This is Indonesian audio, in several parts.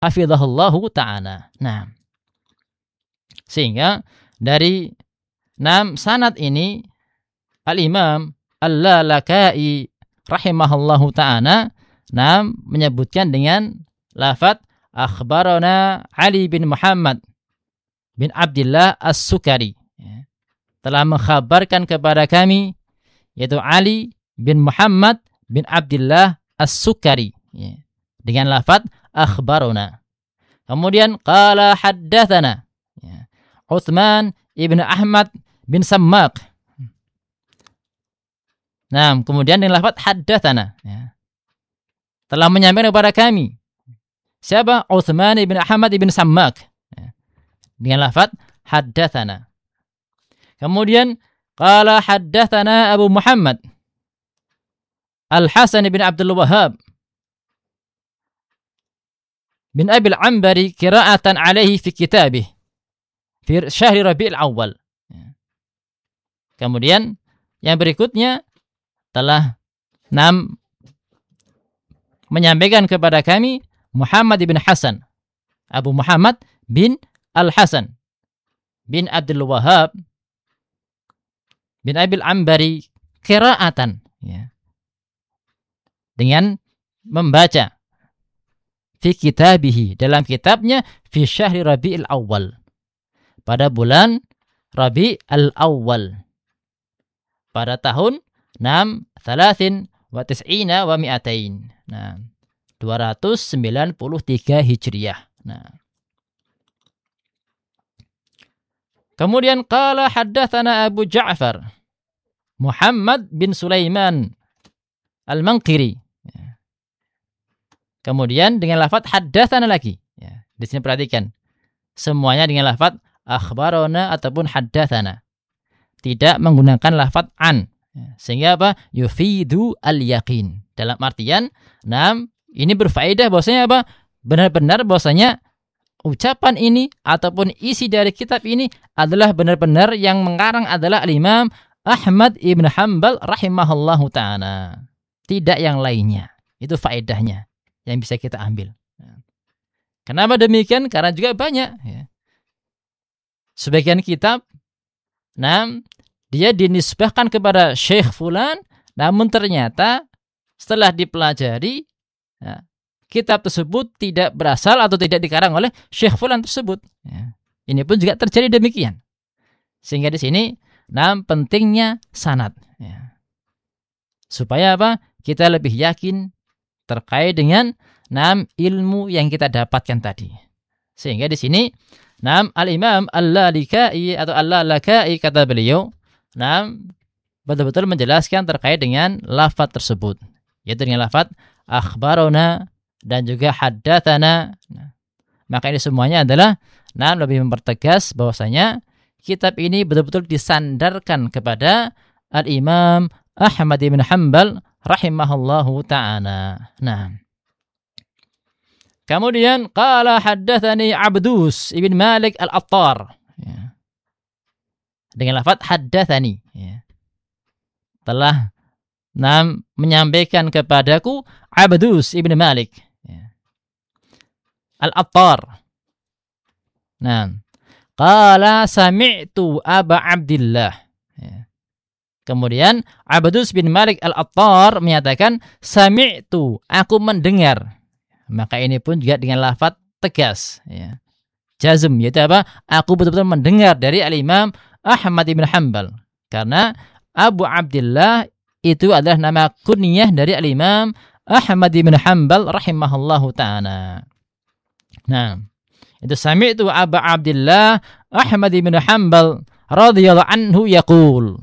hafizahullahu ta'ala. Nah, sehingga dari sanad ini Al-Imam Al-Lalaka'i rahimahullahu ta'ala menyebutkan dengan lafaz akhbarana Ali bin Muhammad bin Abdullah As-Sukari, telah mengkhabarkan kepada kami, yaitu Ali bin Muhammad bin Abdullah As-Sukari, dengan lafaz akhbarana. Kemudian qala haddatsana Utsman ibn Ahmad bin Sammak. Nah, kemudian dengan lafaz haddatsana, telah menyampaikan kepada kami. Siapa? Utsman ibn Ahmad ibn Sammak, dengan lafaz haddatsana. Kemudian qala haddatsana Abu Muhammad Al-Hasan bin Abdul Wahhab bin Abil Ambari qira'atan alaihi fi kitabih fi syahri Rabiul Awal. Kemudian yang berikutnya telah menyampaikan kepada kami Muhammad bin Hasan, Abu Muhammad bin Al-Hasan bin Abdul Wahhab bin Abil Ambari qira'atan, dengan membaca fi kitabihi, dalam kitabnya fi syahri Rabiul Awal, pada bulan Rabiul Awal, pada tahun 93 wa mi'atain. 293 Hijriah. Kemudian qala haddatsana Abu Ja'far Muhammad bin Sulaiman Al-Manqiri. Kemudian dengan lafaz haddatsana lagi. Di sini perhatikan, semuanya dengan lafaz akhbarana ataupun haddatsana, tidak menggunakan lafaz an, sehingga apa? Yufidu al-yaqin. Dalam artian, ini berfaedah bahwasanya apa? Benar-benar bahwasanya ucapan ini ataupun isi dari kitab ini adalah benar-benar yang mengarang adalah Al-Imam Ahmad ibn Hanbal rahimahullahu ta'ala, tidak yang lainnya. Itu faedahnya yang bisa kita ambil. Kenapa demikian? Karena juga banyak, sebagian kitab dia dinisbahkan kepada Syekh Fulan, namun ternyata setelah dipelajari, kitab tersebut tidak berasal atau tidak dikarang oleh Syekh Fulan tersebut. Ini pun juga terjadi demikian. Sehingga di sini pentingnya sanad, supaya apa? Kita lebih yakin terkait dengan ilmu yang kita dapatkan tadi. Sehingga di sini Al-Imam Al-Lalaka'i atau Al-Lalaka'i kata beliau, betul-betul menjelaskan terkait dengan lafaz tersebut, yaitu dengan lafaz akhbarona dan juga haddatsana. Maka ini semuanya adalah lebih mempertegas bahwasanya kitab ini betul-betul disandarkan kepada Al-Imam Ahmad bin Hanbal rahimahullahu ta'ala. Kemudian qala haddatsani Abdus ibn Malik Al-Attar, dengan lafaz haddatsani, telah menyampaikan kepadaku Abdus ibn Malik Al-Attar. Qala sami'tu Aba Abdillah. Kemudian Abdus bin Malik Al-Attar menyatakan sami'tu, aku mendengar. Maka ini pun juga dengan lafaz tegas, jazm, yaitu apa? Aku betul-betul mendengar dari Al-Imam Ahmad bin Hanbal. Karena Abu Abdillah itu adalah nama kunyah dari Al-Imam Ahmad bin Hanbal rahimahullahu ta'ala. Itu sami'tu Abu Abdillah Ahmad bin Hanbal radhiyallahu anhu yaqul.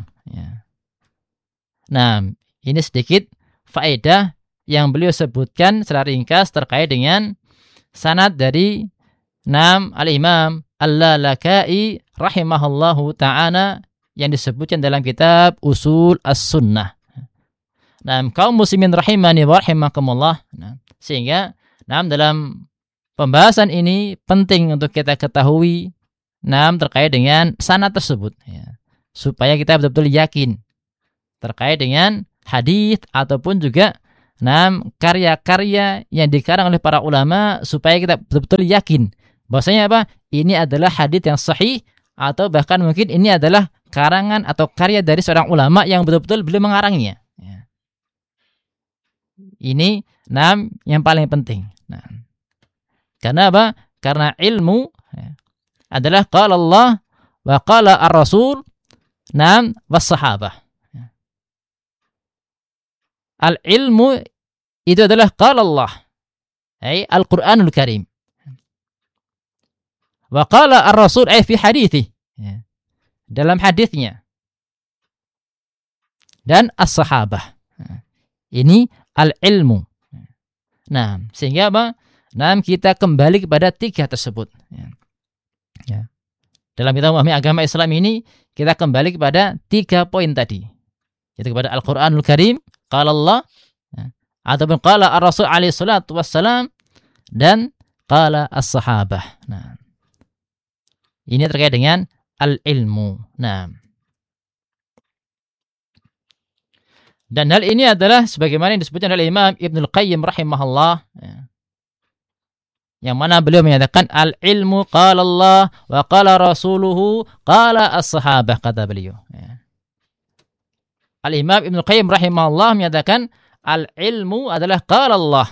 Ini sedikit faedah yang beliau sebutkan secara ringkas terkait dengan sanad dari Al-Imam Al-Lalaka'i rahimahullahu ta'ala yang disebutkan dalam kitab Usul As-Sunnah. Kaum muslimin rahimani wa rahimakumullah. Sehingga dalam pembahasan ini penting untuk kita ketahui terkait dengan sanad tersebut, supaya kita betul-betul yakin terkait dengan hadis ataupun juga karya-karya yang dikarang oleh para ulama supaya kita betul-betul yakin bahwasanya apa? Ini adalah hadits yang sahih atau bahkan mungkin ini adalah karangan atau karya dari seorang ulama yang betul-betul beliau mengarangnya. Ya. Ini yang paling penting. Nah, karena apa? Karena ilmu adalah qala Allah wa qala ar-rasul was sahabah. Al-ilmu itu adalah qala Allah, Al-Qur'anul Karim. Wa qala ar-rasul fi hadithi, dalam hadisnya. Dan as-sahabah. Ini al-ilmu. Nah, sehingga apa? Kita kembali kepada tiga tersebut. Ya. Dalam kita memahami agama Islam ini, kita kembali kepada 3 poin tadi. Yaitu kepada Al-Qur'anul Karim, qala Allah, ataupun qala ar-rasul alaihi salatu wassalam, dan qala as-sahabah. Nah, ini terkait dengan al-ilmu. Nah, dan hal ini adalah sebagaimana yang disebutkan oleh Imam Ibnul Qayyim rahimahullah, yang mana beliau menyatakan al-ilmu qala Allah wa qala rasuluhu qala as-sahabah, kata beliau. Al-Imam Ibnul Qayyim rahimahullah menyatakan al-ilmu adalah qala Allah,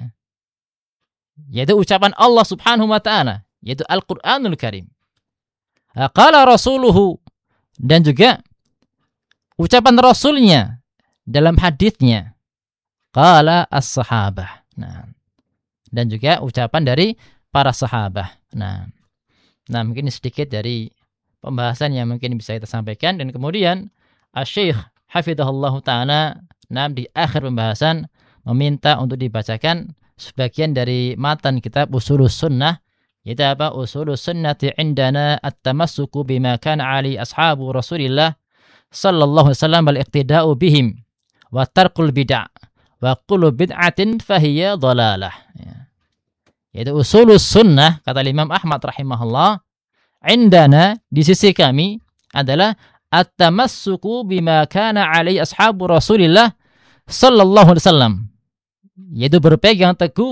yaitu ucapan Allah subhanahu wa ta'ala, yaitu Al-Qur'anul Karim. Qala rasuluhu, dan juga ucapan rasulnya dalam hadisnya, qala as-sahabah. Nah, dan juga ucapan dari para sahabah. Nah, mungkin sedikit dari pembahasan yang mungkin bisa kita sampaikan, dan kemudian Asy-Syaikh hafizahullah taala di akhir pembahasan meminta untuk dibacakan sebagian dari matan kitab Ushulus Sunnah, yaitu apa? Ushulus Sunnati indana at-tamassuku bima kana ali ashabu Rasulillah sallallahu alaihi wasallam wal iqtida'u bihim wa tarkul bid'ah wa kullu bid'atin fahiya dhalalah. Yaitu Ushulus Sunnah, kata Imam Ahmad rahimahullah, indana, di sisi kami, adalah at-tamassuku bima kana alaihi ashabu Rasulillah sallallahu alaihi wasallam, yaitu berpegang teguh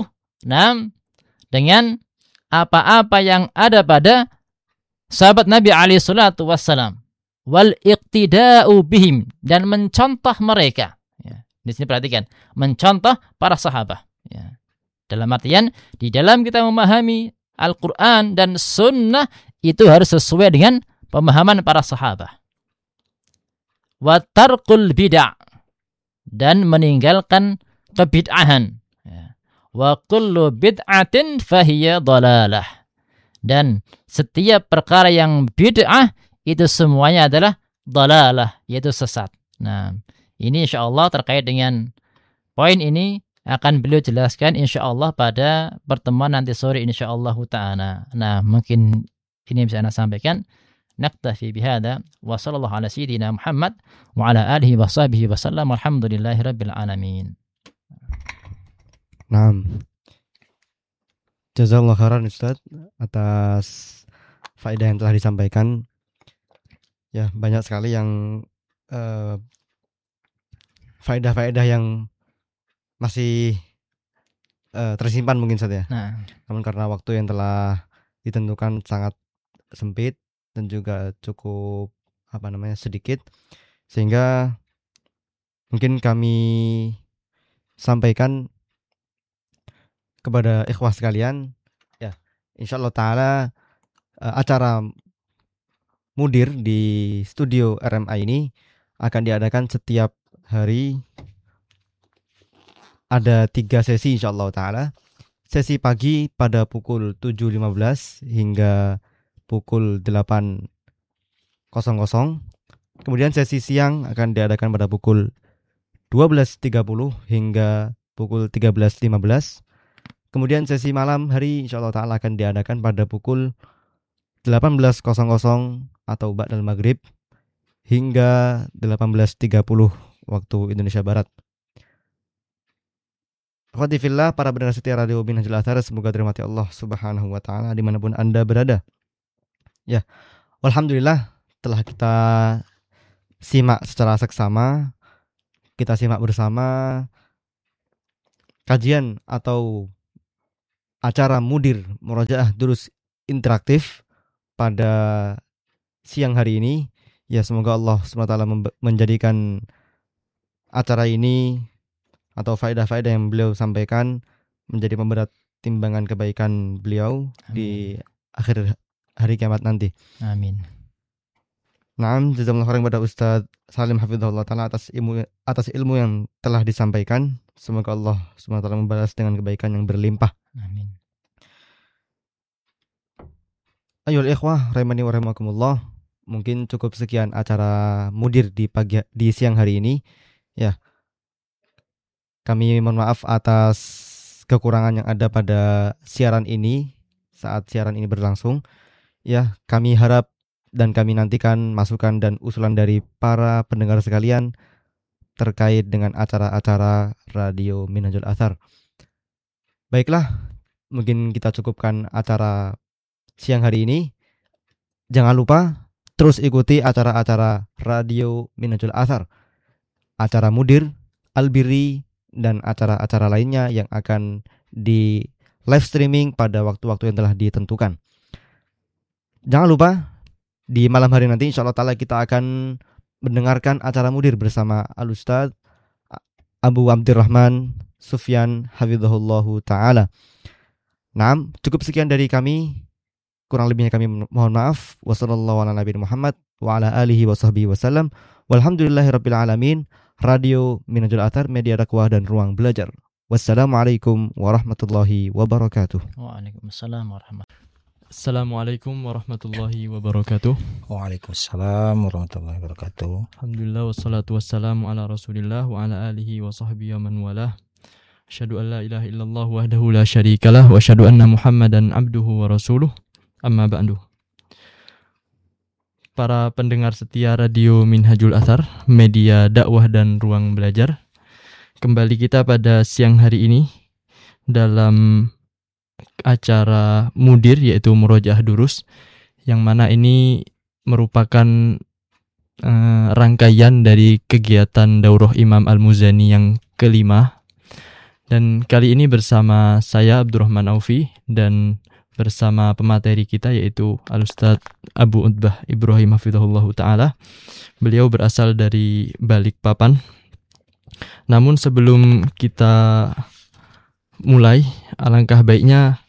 dengan apa-apa yang ada pada sahabat Nabi alaihi salatu wassalam, wal iqtida'u bihim, dan mencontoh mereka. Di sini perhatikan, mencontoh para sahabat. Dalam artian, di dalam kita memahami Al-Quran dan Sunnah, itu harus sesuai dengan pemahaman para sahabat. Wa tarkul bid'ah, dan meninggalkan kebid'ahan. Wa kullu bid'atin fahiya dhalalah, dan setiap perkara yang bid'ah itu semuanya adalah dhalalah, yaitu sesat. Nah, ini insyaallah terkait dengan poin ini akan beliau jelaskan insyaallah pada pertemuan nanti sore insyaallah ta'ala. Nah, mungkin ini bisa saya sampaikan. Naktafi bihada wa sallallahu ala sayyidina Muhammad wa ala alihi wa sahbihi wa sallam, alhamdulillahi rabbil alamin. Naam. Jazakallahu khairan Ustaz atas faedah yang telah disampaikan. Ya, banyak sekali yang faedah-faedah yang masih tersimpan mungkin saja. Nah, namun karena waktu yang telah ditentukan sangat sempit dan juga cukup sedikit, sehingga mungkin kami sampaikan kepada ikhwah sekalian, ya, insyaallah taala acara Mudir di studio RMA ini akan diadakan setiap hari. Ada 3 sesi insyaallah ta'ala. Sesi pagi pada pukul 7.15 hingga pukul 8.00. Kemudian sesi siang akan diadakan pada pukul 12.30 hingga pukul 13.15. Kemudian sesi malam hari insyaallah ta'ala akan diadakan pada pukul 18.00 atau ba'dal maghrib hingga 18.30 waktu Indonesia Barat. Akhwati fillah, para pendengar setia Radio Minhajul Athar, semoga dirahmati Allah Subhanahu wa taala dimanapun Anda berada. Ya, alhamdulillah telah kita simak secara seksama, kita simak bersama kajian atau acara mudir murojaah durus interaktif pada siang hari ini. Ya, semoga Allah SWT menjadikan acara ini atau faedah-faedah yang beliau sampaikan menjadi pemberat timbangan kebaikan beliau di akhir hari kiamat nanti. Amin. Naam, jazakallahu khairan kepada Ustaz Salim hafizahullah taala atas ilmu yang telah disampaikan. Semoga Allah SWT membalas dengan kebaikan yang berlimpah. Amin. Ayoul ikhwah rahimani wa rahimakumullah. Mungkin cukup sekian acara mudir di siang hari ini. Ya. Kami mohon maaf atas kekurangan yang ada pada siaran ini saat siaran ini berlangsung. Ya, kami harap dan kami nantikan masukan dan usulan dari para pendengar sekalian terkait dengan acara-acara Radio Minhajul Athar. Baiklah, mungkin kita cukupkan acara siang hari ini. Jangan lupa terus ikuti acara-acara Radio Minhajul Athar, acara mudir, albiri, dan acara-acara lainnya yang akan di live streaming pada waktu-waktu yang telah ditentukan. Jangan lupa di malam hari nanti insya Allah ta'ala kita akan mendengarkan acara mudir bersama Al-Ustadz Abu Abdurrahman Sufyan hafizahullahu ta'ala. Nah, cukup sekian dari kami. Kurang lebihnya kami mohon maaf. Wassallallahu ala nabiyina Muhammad wa ala alihi wa sahbihi wasallam. Walhamdulillahirabbil alamin. Radio Minhajul Athar, media dakwah dan ruang belajar. Wassalamualaikum warahmatullahi wabarakatuh. Waalaikumsalam warahmatullahi wabarakatuh. Assalamualaikum warahmatullahi wabarakatuh. Waalaikumsalam warahmatullahi wabarakatuh. Alhamdulillah wassalatu wassalamu ala Rasulillah wa ala alihi wa sahbihi wa man walah. Asyhadu an la ilaha illallah wahdahu la syarikalah wa asyhadu anna Muhammadan abduhu wa rasuluh. Amma ba'du. Para pendengar setia Radio Minhajul Athar, media dakwah dan ruang belajar. Kembali kita pada siang hari ini dalam acara mudir yaitu murojaah durus, yang mana ini merupakan rangkaian dari kegiatan Daurah Imam Al-Muzani yang kelima. Dan kali ini bersama saya Abdurrahman Aufi dan bersama pemateri kita yaitu Al-Ustadz Abu Utbah Ibrahim hafizahullahu ta'ala. Beliau berasal dari Balikpapan. Namun sebelum kita mulai, alangkah baiknya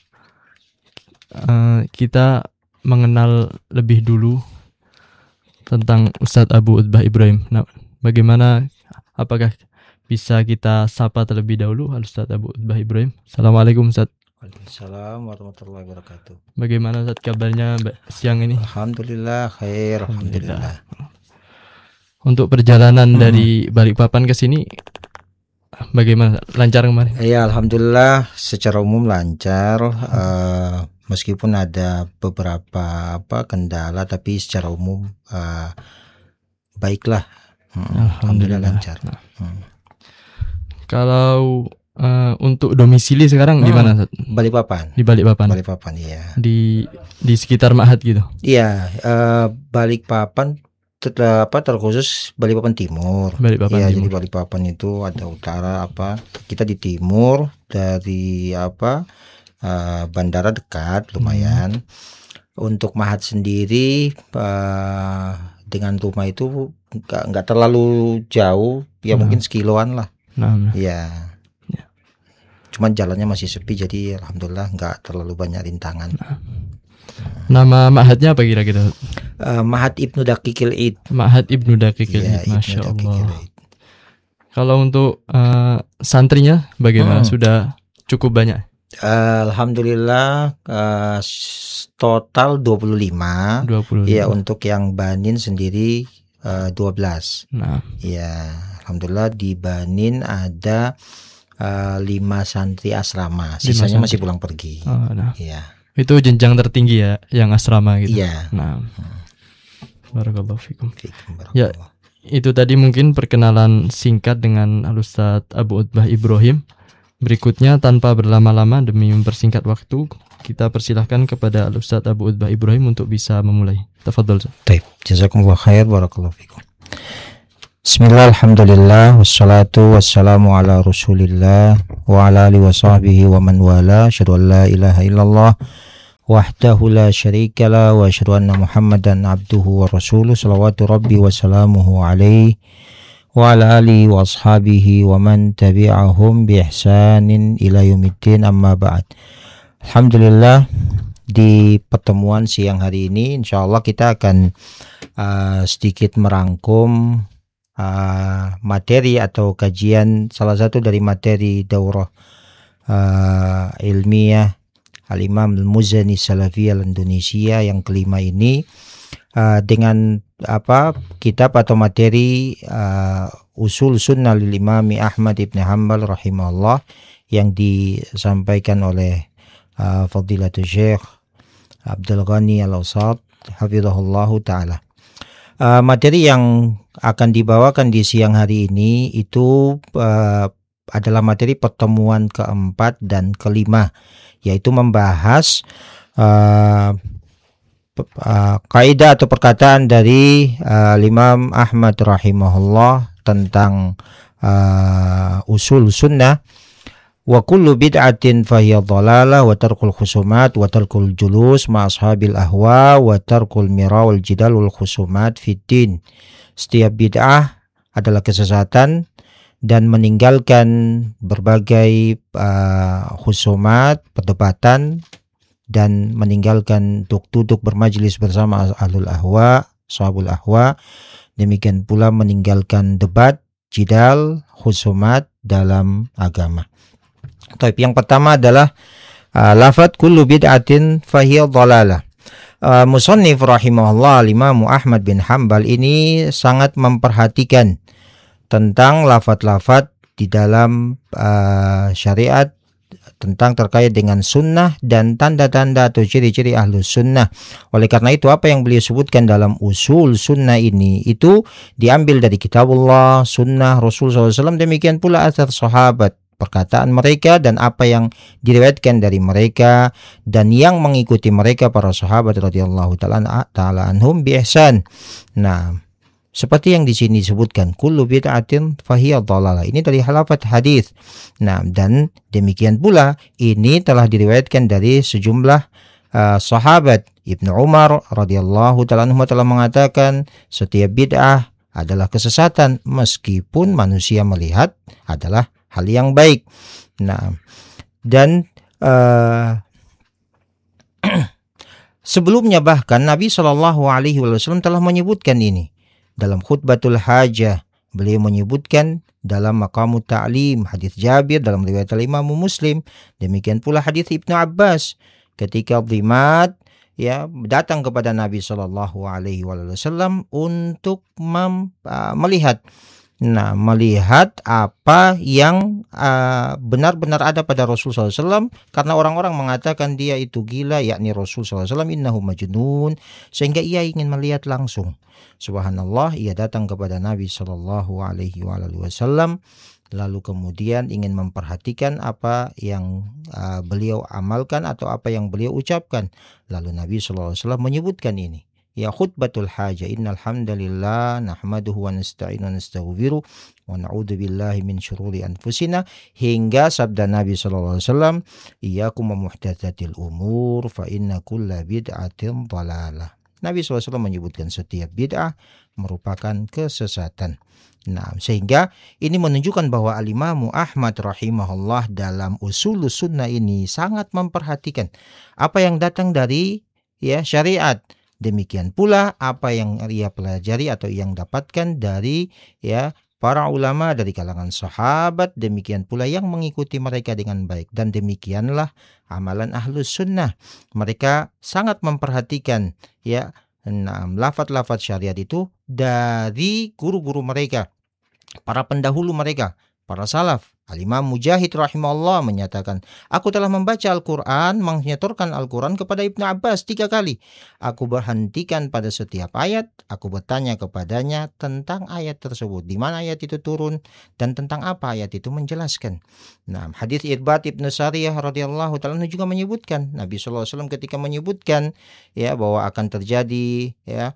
kita mengenal lebih dulu tentang Ustadz Abu Utbah Ibrahim. Nah, bagaimana, apakah bisa kita sapa terlebih dahulu Al-Ustadz Abu Utbah Ibrahim? Assalamualaikum Ustadz. Waalaikumsalam warahmatullahi wabarakatuh. Bagaimana Ustadz kabarnya siang ini? Alhamdulillah khair, alhamdulillah. Untuk perjalanan dari Balikpapan ke sini bagaimana? Lancar kemarin? Ya, alhamdulillah secara umum lancar. Meskipun ada beberapa kendala, tapi secara umum baiklah. Alhamdulillah lancar. Kalau untuk domisili sekarang di mana? Balikpapan. Di Balikpapan. Balikpapan, iya. Di sekitar Ma'had gitu. Iya, Balikpapan terkhusus Balikpapan Timur. Balikpapan ya, Timur. Jadi Balikpapan itu ada utara kita di timur dari bandara dekat lumayan. Untuk Ma'had sendiri dengan rumah itu enggak terlalu jauh, ya mungkin sekiloan lah. Iya. Cuman jalannya masih sepi, jadi alhamdulillah enggak terlalu banyak rintangan. Nama ma'hadnya apa kira-kira? Ma'had Ibnu Daqiqil Id. Ma'had Ibnu Daqiqil Id, Masya Allah. Kalau untuk santrinya bagaimana? Sudah cukup banyak? Alhamdulillah total 25. Ya, untuk yang Banin sendiri 12. Nah. Ya, alhamdulillah di Banin ada 5 santri asrama, sisanya masih pulang pergi. Ya. Itu jenjang tertinggi ya, yang asrama gitu. Iya. Nah, barakallahu fikum. Ya, itu tadi mungkin perkenalan singkat dengan Al-Ustadz Abu Utbah Ibrahim. Berikutnya tanpa berlama-lama demi mempersingkat waktu, kita persilahkan kepada Al-Ustadz Abu Utbah Ibrahim untuk bisa memulai. Tafadhol. Baik, jazakumullah khair, barakallahu fikum. Bismillah, alhamdulillah, wassalatu wassalamu ala rasulillah wa ala alihi wa sahbihi wa man wala, asyhadu an la ilaha illallah wahdahu la syarika la wa asyhadu anna muhammadan abduhu wa rasuluh, salawatu rabbi wa salamuhu alaihi wa ala alihi wa ashabihi wa man tabi'ahum bi ihsanin ila yaumiddin, amma ba'd. Alhamdulillah, di pertemuan siang hari ini insyaallah kita akan sedikit merangkum materi atau kajian salah satu dari materi daurah ilmiah Al-Imam Al-Muzani Salafiyah Indonesia yang kelima ini, dengan kitab atau materi Usul Sunnah lil Imami Ahmad ibn Hanbal rahimahullah yang disampaikan oleh Fadilatul Syekh Abdul Ghani Al-Ausad hafizahullahu ta'ala. Materi yang akan dibawakan di siang hari ini itu adalah materi pertemuan keempat dan kelima, yaitu membahas kaidah atau perkataan dari Imam Ahmad rahimahullah tentang usul sunnah. Wa kullu bid'atin fahiya dhalalah wa tarkul khusumat wa tarkul julus ma ashabil ahwa wa tarkul mira wal jidal wal khusumat fid din. Setiap bid'ah adalah kesesatan dan meninggalkan berbagai khusumat, perdebatan, dan meninggalkan duduk bermajlis bersama ahlul ahwa, sahabul ahwa. Demikian pula meninggalkan debat, jidal, khusumat dalam agama. Tapi yang pertama adalah lafaz kullu bid'atin fahiya dhalalah. Musannif rahimahullah Imam Ahmad bin Hanbal ini sangat memperhatikan tentang lafaz-lafaz di dalam syariat tentang terkait dengan sunnah dan tanda-tanda atau ciri-ciri ahlus sunnah. Oleh karena itu apa yang beliau sebutkan dalam usul sunnah ini itu diambil dari kitabullah, sunnah Rasul SAW, demikian pula athar sahabat, perkataan mereka dan apa yang diriwayatkan dari mereka dan yang mengikuti mereka para sahabat radhiyallahu taala anhum bi ihsan. Nah, seperti yang di sini disebutkan kullu bid'atin fahiya dhalalah. Ini dari lafaz hadis. Nah, dan demikian pula ini telah diriwayatkan dari sejumlah sahabat. Ibnu Umar radhiyallahu taala anhu telah mengatakan setiap bid'ah adalah kesesatan meskipun manusia melihat adalah hal yang baik. Nah, dan sebelumnya bahkan Nabi SAW telah menyebutkan ini dalam khutbatul hajah. Beliau menyebutkan dalam maqamut ta'lim hadis Jabir dalam riwayat Imam Muslim. Demikian pula hadis Ibnu Abbas ketika Dhimat datang kepada Nabi SAW untuk melihat. Nah, melihat apa yang benar-benar ada pada Rasul SAW, karena orang-orang mengatakan dia itu gila, yakni Rasul SAW innahu majnun, sehingga ia ingin melihat langsung. Subhanallah, ia datang kepada Nabi SAW, lalu kemudian ingin memperhatikan apa yang beliau amalkan atau apa yang beliau ucapkan. Lalu Nabi SAW menyebutkan ini. Ya khutbatul hajah, innal hamdalillah nahmaduhu wa nasta'inu wa nastaghfiruh wa na'udzu billahi min syururi anfusina, hingga sabda Nabi sallallahu alaihi wasallam, iyyakum wa muhdatsatil umur fa inna kulla bid'atin dhalalah. Nabi SAW menyebutkan setiap bid'ah merupakan kesesatan. Nah, sehingga ini menunjukkan bahwa Al-Imam Ahmad rahimahullah dalam usul sunnah ini sangat memperhatikan apa yang datang dari syariat. Demikian pula apa yang ia pelajari atau yang dapatkan dari para ulama dari kalangan sahabat, demikian pula yang mengikuti mereka dengan baik. Dan demikianlah amalan ahlus sunnah. Mereka sangat memperhatikan lafaz-lafaz syariat itu dari guru-guru mereka, para pendahulu mereka, para salaf Al-Imam Mujahid rahimahullah menyatakan, aku telah membaca Al-Quran, menyetorkan Al-Quran kepada Ibnu Abbas 3 kali. Aku berhentikan pada setiap ayat, aku bertanya kepadanya tentang ayat tersebut, di mana ayat itu turun, dan tentang apa ayat itu menjelaskan. Nah, hadis Irbad Ibnu Sariyah radhiyallahu ta'ala juga menyebutkan, Nabi SAW ketika menyebutkan ya bahwa akan terjadi ya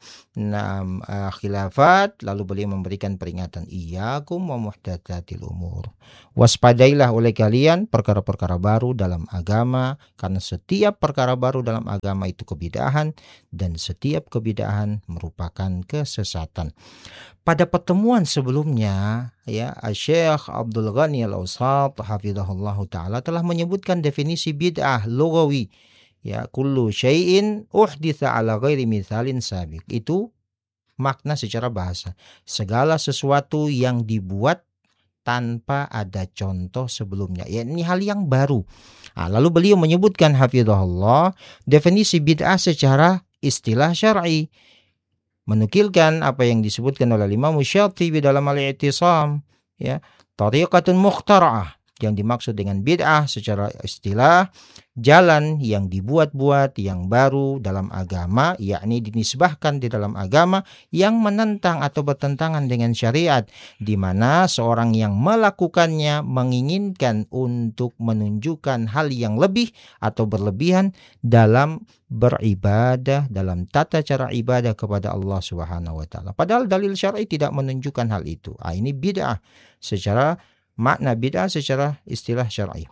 khilafat, lalu beliau memberikan peringatan, iyyakum wa muhdatsatil umur. Waspadailah oleh kalian perkara-perkara baru dalam agama, karena setiap perkara baru dalam agama itu kebidahan, dan setiap kebidahan merupakan kesesatan. Pada pertemuan sebelumnya, ya, Syekh Abdul Ghani Al-Awsat hafizahullah taala telah menyebutkan definisi bid'ah lughawi. Ya, kullu syai'in uhditsa ala ghairi mithalin sabiq. Itu makna secara bahasa. Segala sesuatu yang dibuat tanpa ada contoh sebelumnya, ya, ini hal yang baru. Nah, lalu beliau menyebutkan hafizahullah definisi bid'ah secara istilah syar'i, menukilkan apa yang disebutkan oleh Imam Syatibi dalam Al-I'tisam, ya, tariqatun mukhtara'ah. Yang dimaksud dengan bid'ah secara istilah, jalan yang dibuat-buat yang baru dalam agama, yakni dinisbahkan di dalam agama yang menentang atau bertentangan dengan syariat, di mana seorang yang melakukannya menginginkan untuk menunjukkan hal yang lebih atau berlebihan dalam beribadah, dalam tata cara ibadah kepada Allah Subhanahu wa taala. Padahal dalil syar'i tidak menunjukkan hal itu. Ini bid'ah secara makna bid'ah secara istilah syar'i.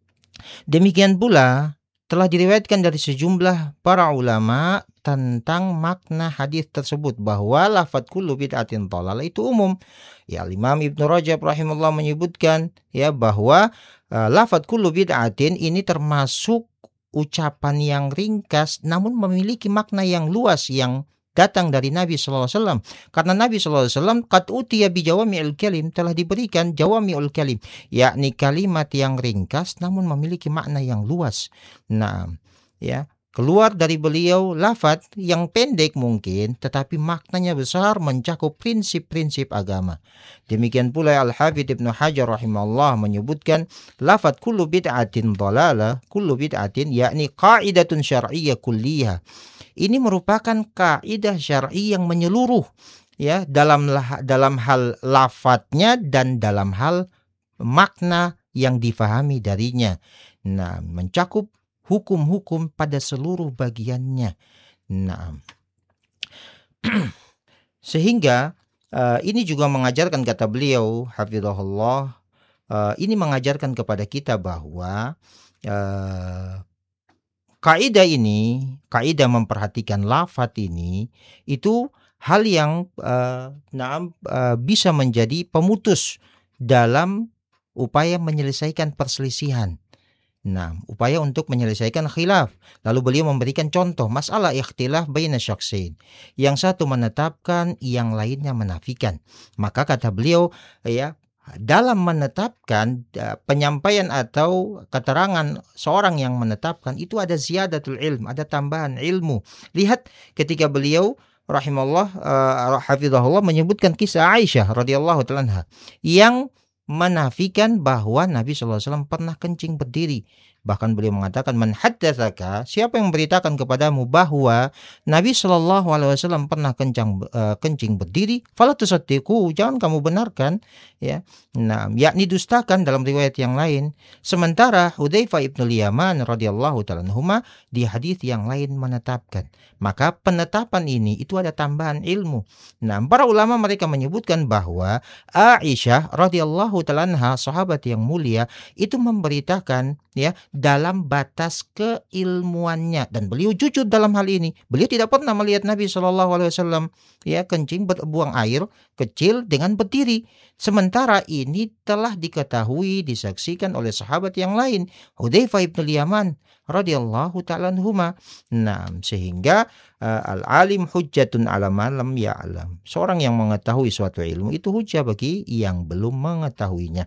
Demikian pula telah diriwayatkan dari sejumlah para ulama tentang makna hadis tersebut, bahwa lafadz kullu bid'atin dhalalah itu umum. Ya, Imam Ibnu Rajab rahimahullah menyebutkan ya bahwa lafadz kullu bid'atin ini termasuk ucapan yang ringkas namun memiliki makna yang luas yang datang dari Nabi SAW. Karena Nabi SAW qad utiya bi jawami'ul kalim, telah diberikan jawami'ul kalim, yakni kalimat yang ringkas namun memiliki makna yang luas. Nah, ya, keluar dari beliau lafaz yang pendek mungkin tetapi maknanya besar, mencakup prinsip-prinsip agama. Demikian pula Al-Hafidz Ibnu Hajar rahimahullah menyebutkan lafaz kullu bid'atin dhalalah, kullu bid'atin yakni qaidatun syar'iyyah kulliyah. Ini merupakan kaidah syar'i yang menyeluruh, ya, dalam hal lafadznya dan dalam hal makna yang difahami darinya. Nah, mencakup hukum-hukum pada seluruh bagiannya. Nah, sehingga ini juga mengajarkan, kata beliau hafizahullah, ini mengajarkan kepada kita bahwa kaidah ini, kaidah memperhatikan lafaz ini, itu hal yang bisa menjadi pemutus dalam upaya menyelesaikan perselisihan. Nah, upaya untuk menyelesaikan khilaf. Lalu beliau memberikan contoh masalah ikhtilaf baina syakhsain. Yang satu menetapkan, yang lainnya menafikan. Maka kata beliau, ya, dalam menetapkan penyampaian atau keterangan seorang yang menetapkan itu ada ziyadatul ilm, ada tambahan ilmu. Lihat ketika beliau rahimahullah hafizahullah menyebutkan kisah Aisyah radhiyallahu ta'ala yang menafikan bahwa Nabi SAW pernah kencing berdiri. Bahkan beliau mengatakan, man haddatsaka, siapa yang memberitakan kepadamu bahwa Nabi SAW pernah kencing berdiri, fala tusaddiqu, jangan kamu benarkan, ya. Nah, yakni dustakan dalam riwayat yang lain. Sementara Hudzaifah ibnul Yaman radhiyallahu ta'ala anhuma di hadis yang lain menetapkan. Maka penetapan ini itu ada tambahan ilmu. Nah, para ulama mereka menyebutkan bahwa Aisyah radhiyallahu ta'ala anha, sahabat yang mulia, itu memberitakan, ya, dalam batas keilmuannya, dan beliau jujur dalam hal ini. Beliau tidak pernah melihat Nabi SAW ya kencing buang air kecil dengan berdiri. Sementara ini telah diketahui, disaksikan oleh sahabat yang lain, Hudzaifah ibn Yaman radhiyallahu ta'ala anhuma. Nah, sehingga al-alim hujjatun ala man lam ya'lam. Seorang yang mengetahui suatu ilmu itu hujjah bagi yang belum mengetahuinya.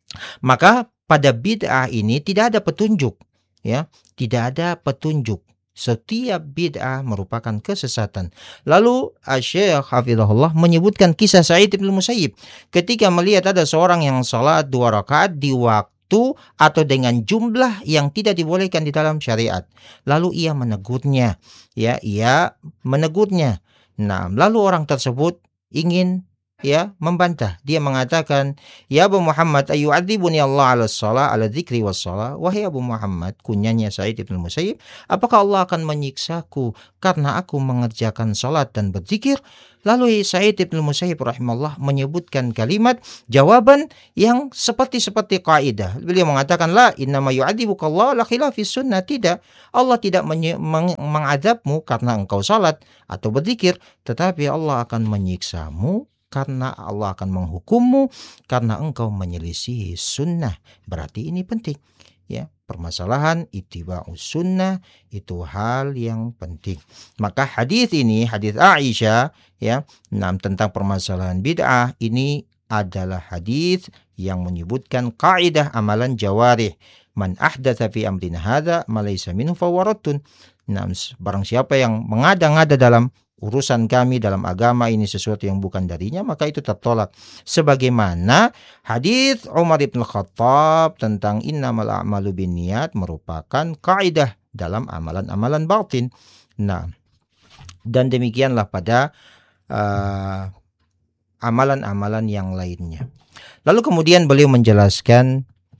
Maka pada bid'ah ini tidak ada petunjuk, ya, tidak ada petunjuk Setiap bid'ah merupakan kesesatan. Lalu Syekh Hafizahullah menyebutkan kisah Sa'id bin Musayyib ketika melihat ada seorang yang salat 2 rakaat di waktu atau dengan jumlah yang tidak dibolehkan di dalam syariat. Lalu ia menegurnya. Ia menegurnya. Nah, lalu orang tersebut ingin membantah. Dia mengatakan, "Ya Abu Muhammad, ayyu'adzibuni Allah 'ala shalah, 'ala dzikri was shalah?" Wahai Abu Muhammad, kunyanya Sa'id bin Musayyib, apakah Allah akan menyiksaku karena aku mengerjakan salat dan berzikir? Lalu Sa'id bin Musayyib rahimahullah menyebutkan kalimat jawaban yang seperti kaidah. Beliau mengatakan, "La innama yu'adzibukallahu la khilafis sunnah." Tidak, Allah tidak mengadabmu karena engkau salat atau berzikir, tetapi Allah akan menyiksamu karena Allah akan menghukummu karena engkau menyelisihi sunnah. Berarti ini penting. Permasalahan ittiba'us sunnah itu hal yang penting. Maka hadis ini, hadis Aisyah tentang permasalahan bid'ah ini adalah hadis yang menyebutkan kaidah amalan jawarih. Man ahdatsa fi amrina hadza ma laysa minhu fahuwa raddun. Barang siapa yang mengada-ngada dalam urusan kami dalam agama ini sesuatu yang bukan darinya, maka itu tertolak. Sebagaimana hadis Umar bin Khattab tentang innamal a'malu binniyat merupakan kaidah dalam amalan-amalan batin. Nah, dan demikianlah pada amalan-amalan yang lainnya. Lalu kemudian beliau menjelaskan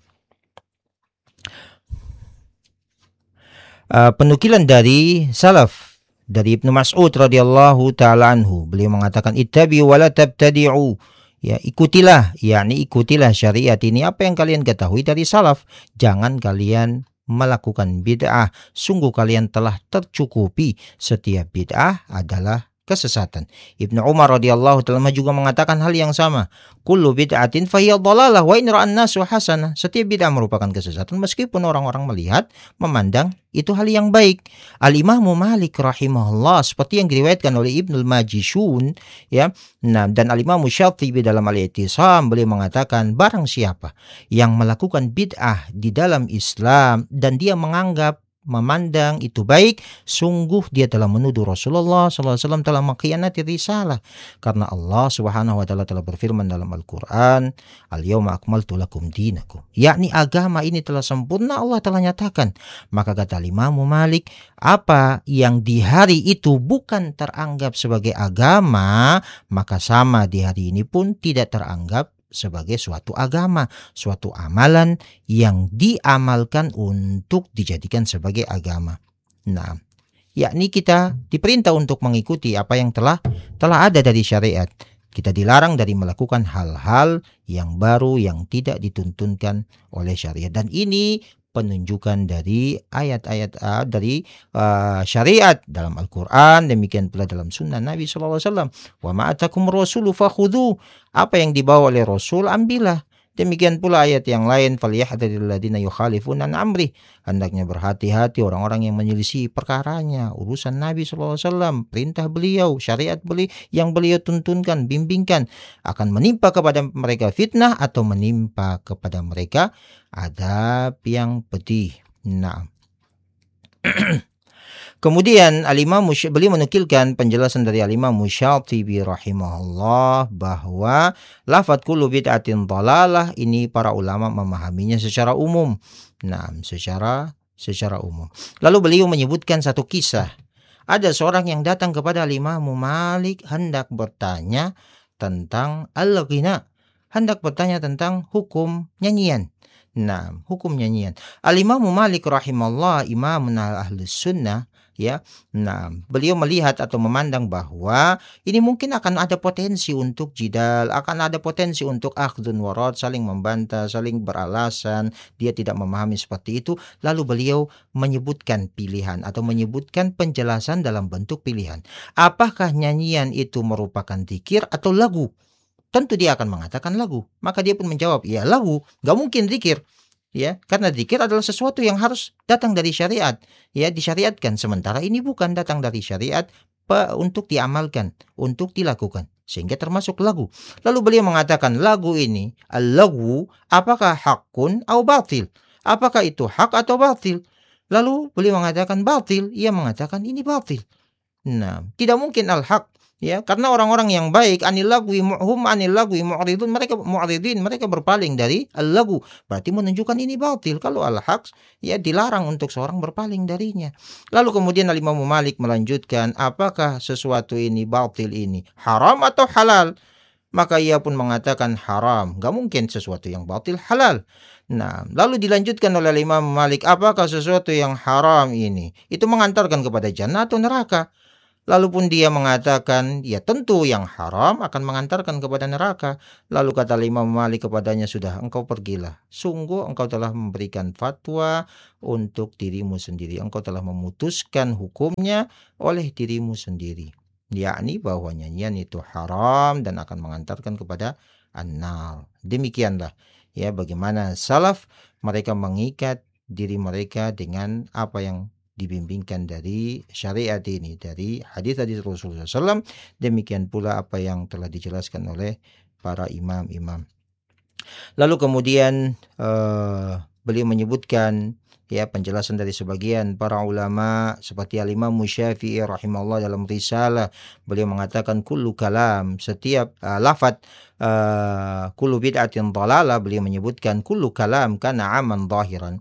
penukilan dari salaf, dari Ibnu Mas'ud radhiyallahu taala anhu, beliau mengatakan ittabi'u wa la tabtadi'u. Ikutilah, ikutilah syariat ini apa yang kalian ketahui dari salaf, jangan kalian melakukan bid'ah. Sungguh kalian telah tercukupi, setiap bid'ah adalah kesesatan. Ibnu Umar radhiyallahu taala juga mengatakan hal yang sama. Kullu bid'atin fahiya dhalalah wa in ra'an nasu hasanah. Setiap bid'ah merupakan kesesatan meskipun orang-orang melihat, memandang itu hal yang baik. Al-Imam Malik rahimahullah seperti yang diriwayatkan oleh Ibnul Majishun dan Al-Imam Syatibi dalam Al-I'tisam, beliau mengatakan barang siapa yang melakukan bid'ah di dalam Islam dan dia memandang itu baik, sungguh dia telah menuduh Rasulullah SAW telah mengkhianati risalah. Karena Allah Subhanahu wa taala telah berfirman dalam Al-Qur'an, "Al-yauma akmaltu lakum dinakum." Yakni agama ini telah sempurna, Allah telah nyatakan. Maka kata Imam Malik, apa yang di hari itu bukan teranggap sebagai agama, maka sama di hari ini pun tidak teranggap sebagai suatu agama, suatu amalan yang diamalkan untuk dijadikan sebagai agama. Nah, yakni kita diperintah untuk mengikuti apa yang telah ada dari syariat. Kita dilarang dari melakukan hal-hal yang baru yang tidak dituntunkan oleh syariat. Dan ini penunjukan dari ayat-ayat dari syariat dalam Al-Quran, demikian pula dalam sunnah Nabi SAW. Wa ma'atakum rasulu fakhudhu. Apa yang dibawa oleh Rasul, ambillah. Demikian pula ayat yang lain, falyahdharil ladzina yukhalifuna an amri. Hendaknya berhati-hati orang-orang yang menyelisih perkaranya, urusan Nabi SAW, perintah beliau, syariat beliau yang beliau tuntunkan, bimbingkan, akan menimpa kepada mereka fitnah atau menimpa kepada mereka adab yang pedih. Nah, kemudian beliau menukilkan penjelasan dari Al-Imam Syatibi rahimahullah bahwa lafadz kullu bid'atin dhalalah ini para ulama memahaminya secara umum. Nah, secara umum. Lalu beliau menyebutkan satu kisah. Ada seorang yang datang kepada Imam Malik hendak bertanya tentang al-ghina, hendak bertanya tentang hukum nyanyian. Nah, hukum nyanyian. Al-Imam Malik rahimahullah, imam Ahlus Sunnah, Nah, beliau melihat atau memandang bahwa ini mungkin akan ada potensi untuk jidal, akan ada potensi untuk akhdun warad, saling membantah, saling beralasan, dia tidak memahami seperti itu. Lalu beliau menyebutkan pilihan atau menyebutkan penjelasan dalam bentuk pilihan. Apakah nyanyian itu merupakan zikir atau lagu? Tentu dia akan mengatakan lagu. Maka dia pun menjawab, ya lagu, gak mungkin zikir. Karena zikir adalah sesuatu yang harus datang dari syariat, disyariatkan. Sementara ini bukan datang dari syariat untuk diamalkan, untuk dilakukan, sehingga termasuk lagu. Lalu beliau mengatakan lagu ini, al-lagu, apakah hakun atau batil? Apakah itu hak atau batil? Lalu beliau mengatakan batil, ia mengatakan ini batil. Nah, tidak mungkin al-haq, ya, karena orang-orang yang baik anil lagwi mu'ridun, mereka berpaling dari al-lagu, berarti menunjukkan ini batil. Kalau al-haq, ya, dilarang untuk seorang berpaling darinya. Lalu kemudian Imam Malik melanjutkan, apakah sesuatu ini batil ini haram atau halal? Maka ia pun mengatakan haram. Gak mungkin sesuatu yang batil halal. Nah, lalu dilanjutkan oleh Imam Malik, apakah sesuatu yang haram ini itu mengantarkan kepada jannah atau neraka? Lalu pun dia mengatakan, ya tentu yang haram akan mengantarkan kepada neraka. Lalu kata Imam Malik kepadanya, sudah, engkau pergilah. Sungguh engkau telah memberikan fatwa untuk dirimu sendiri. Engkau telah memutuskan hukumnya oleh dirimu sendiri. Yakni bahwa nyanyian itu haram dan akan mengantarkan kepada an-nar. Demikianlah, ya, bagaimana salaf mereka mengikat diri mereka dengan apa yang dibimbingkan dari syariat ini, dari hadis-hadis Rasulullah SAW. Demikian pula apa yang telah dijelaskan oleh para imam-imam. Lalu kemudian beliau menyebutkan, ya, penjelasan dari sebagian para ulama seperti Al-Imam Syafi'i rahimahullah dalam risalah, beliau mengatakan kullu kalam, setiap lafaz kullu bid'atin dhalalah, beliau menyebutkan kullu kalam kana aman zahiran,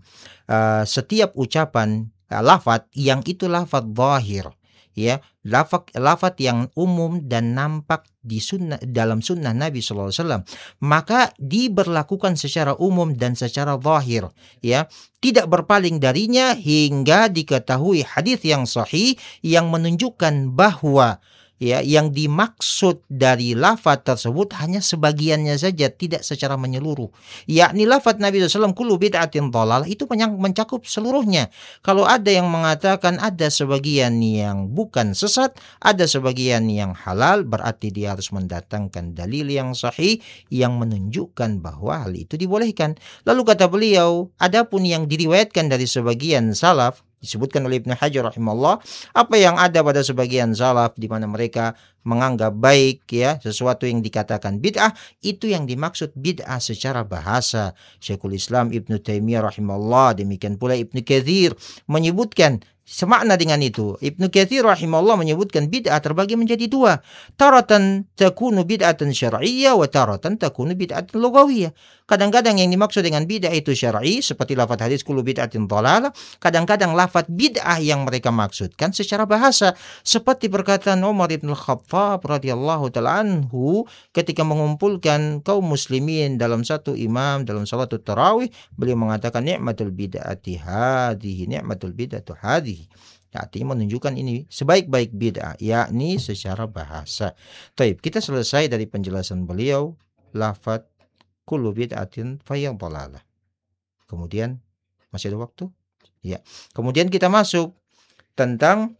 setiap ucapan lafaz yang itu lafaz zahir, ya, lafaz yang umum dan nampak di sunnah, dalam sunnah Nabi SAW, maka diberlakukan secara umum dan secara zahir, ya, tidak berpaling darinya hingga diketahui hadis yang sahih yang menunjukkan bahwa, ya, yang dimaksud dari lafaz tersebut hanya sebagiannya saja, tidak secara menyeluruh. Yakni lafaz Nabi SAW kullu bid'atin dhalalah itu mencakup seluruhnya. Kalau ada yang mengatakan ada sebagian yang bukan sesat, ada sebagian yang halal, berarti dia harus mendatangkan dalil yang sahih yang menunjukkan bahwa hal itu dibolehkan. Lalu kata beliau, adapun yang diriwayatkan dari sebagian salaf, disebutkan oleh Ibnu Hajar rahimahullah, apa yang ada pada sebagian salaf di mana mereka menganggap baik, ya, sesuatu yang dikatakan bid'ah, itu yang dimaksud bid'ah secara bahasa. Syekhul Islam Ibnu Taimiyah rahimahullah, demikian pula Ibnu Katsir menyebutkan semakna dengan itu. Ibnu Katsir rahimahullah menyebutkan bid'ah terbagi menjadi dua. Taratan takunu bid'atan syar'iyyah wa taratan takunu bid'atan lughawiyah. Kadang-kadang yang dimaksud dengan bid'ah itu syar'i, seperti lafaz hadis kullu bid'atin dhalalah. Kadang-kadang lafaz bid'ah yang mereka maksudkan secara bahasa, seperti perkataan Umar bin Khattab radhiyallahu taala anhu ketika mengumpulkan kaum muslimin dalam satu imam dalam salatul tarawih, beliau mengatakan ni'matul bid'ati hadhihi, ni'matul bid'atu hadhihi. Artinya menunjukkan ini sebaik-baik bid'ah, yakni secara bahasa. Taib, kita selesai dari penjelasan beliau lafaz kullu bid'atin fahiya dhalalah. Kemudian masih ada waktu? Ya. Kemudian kita masuk tentang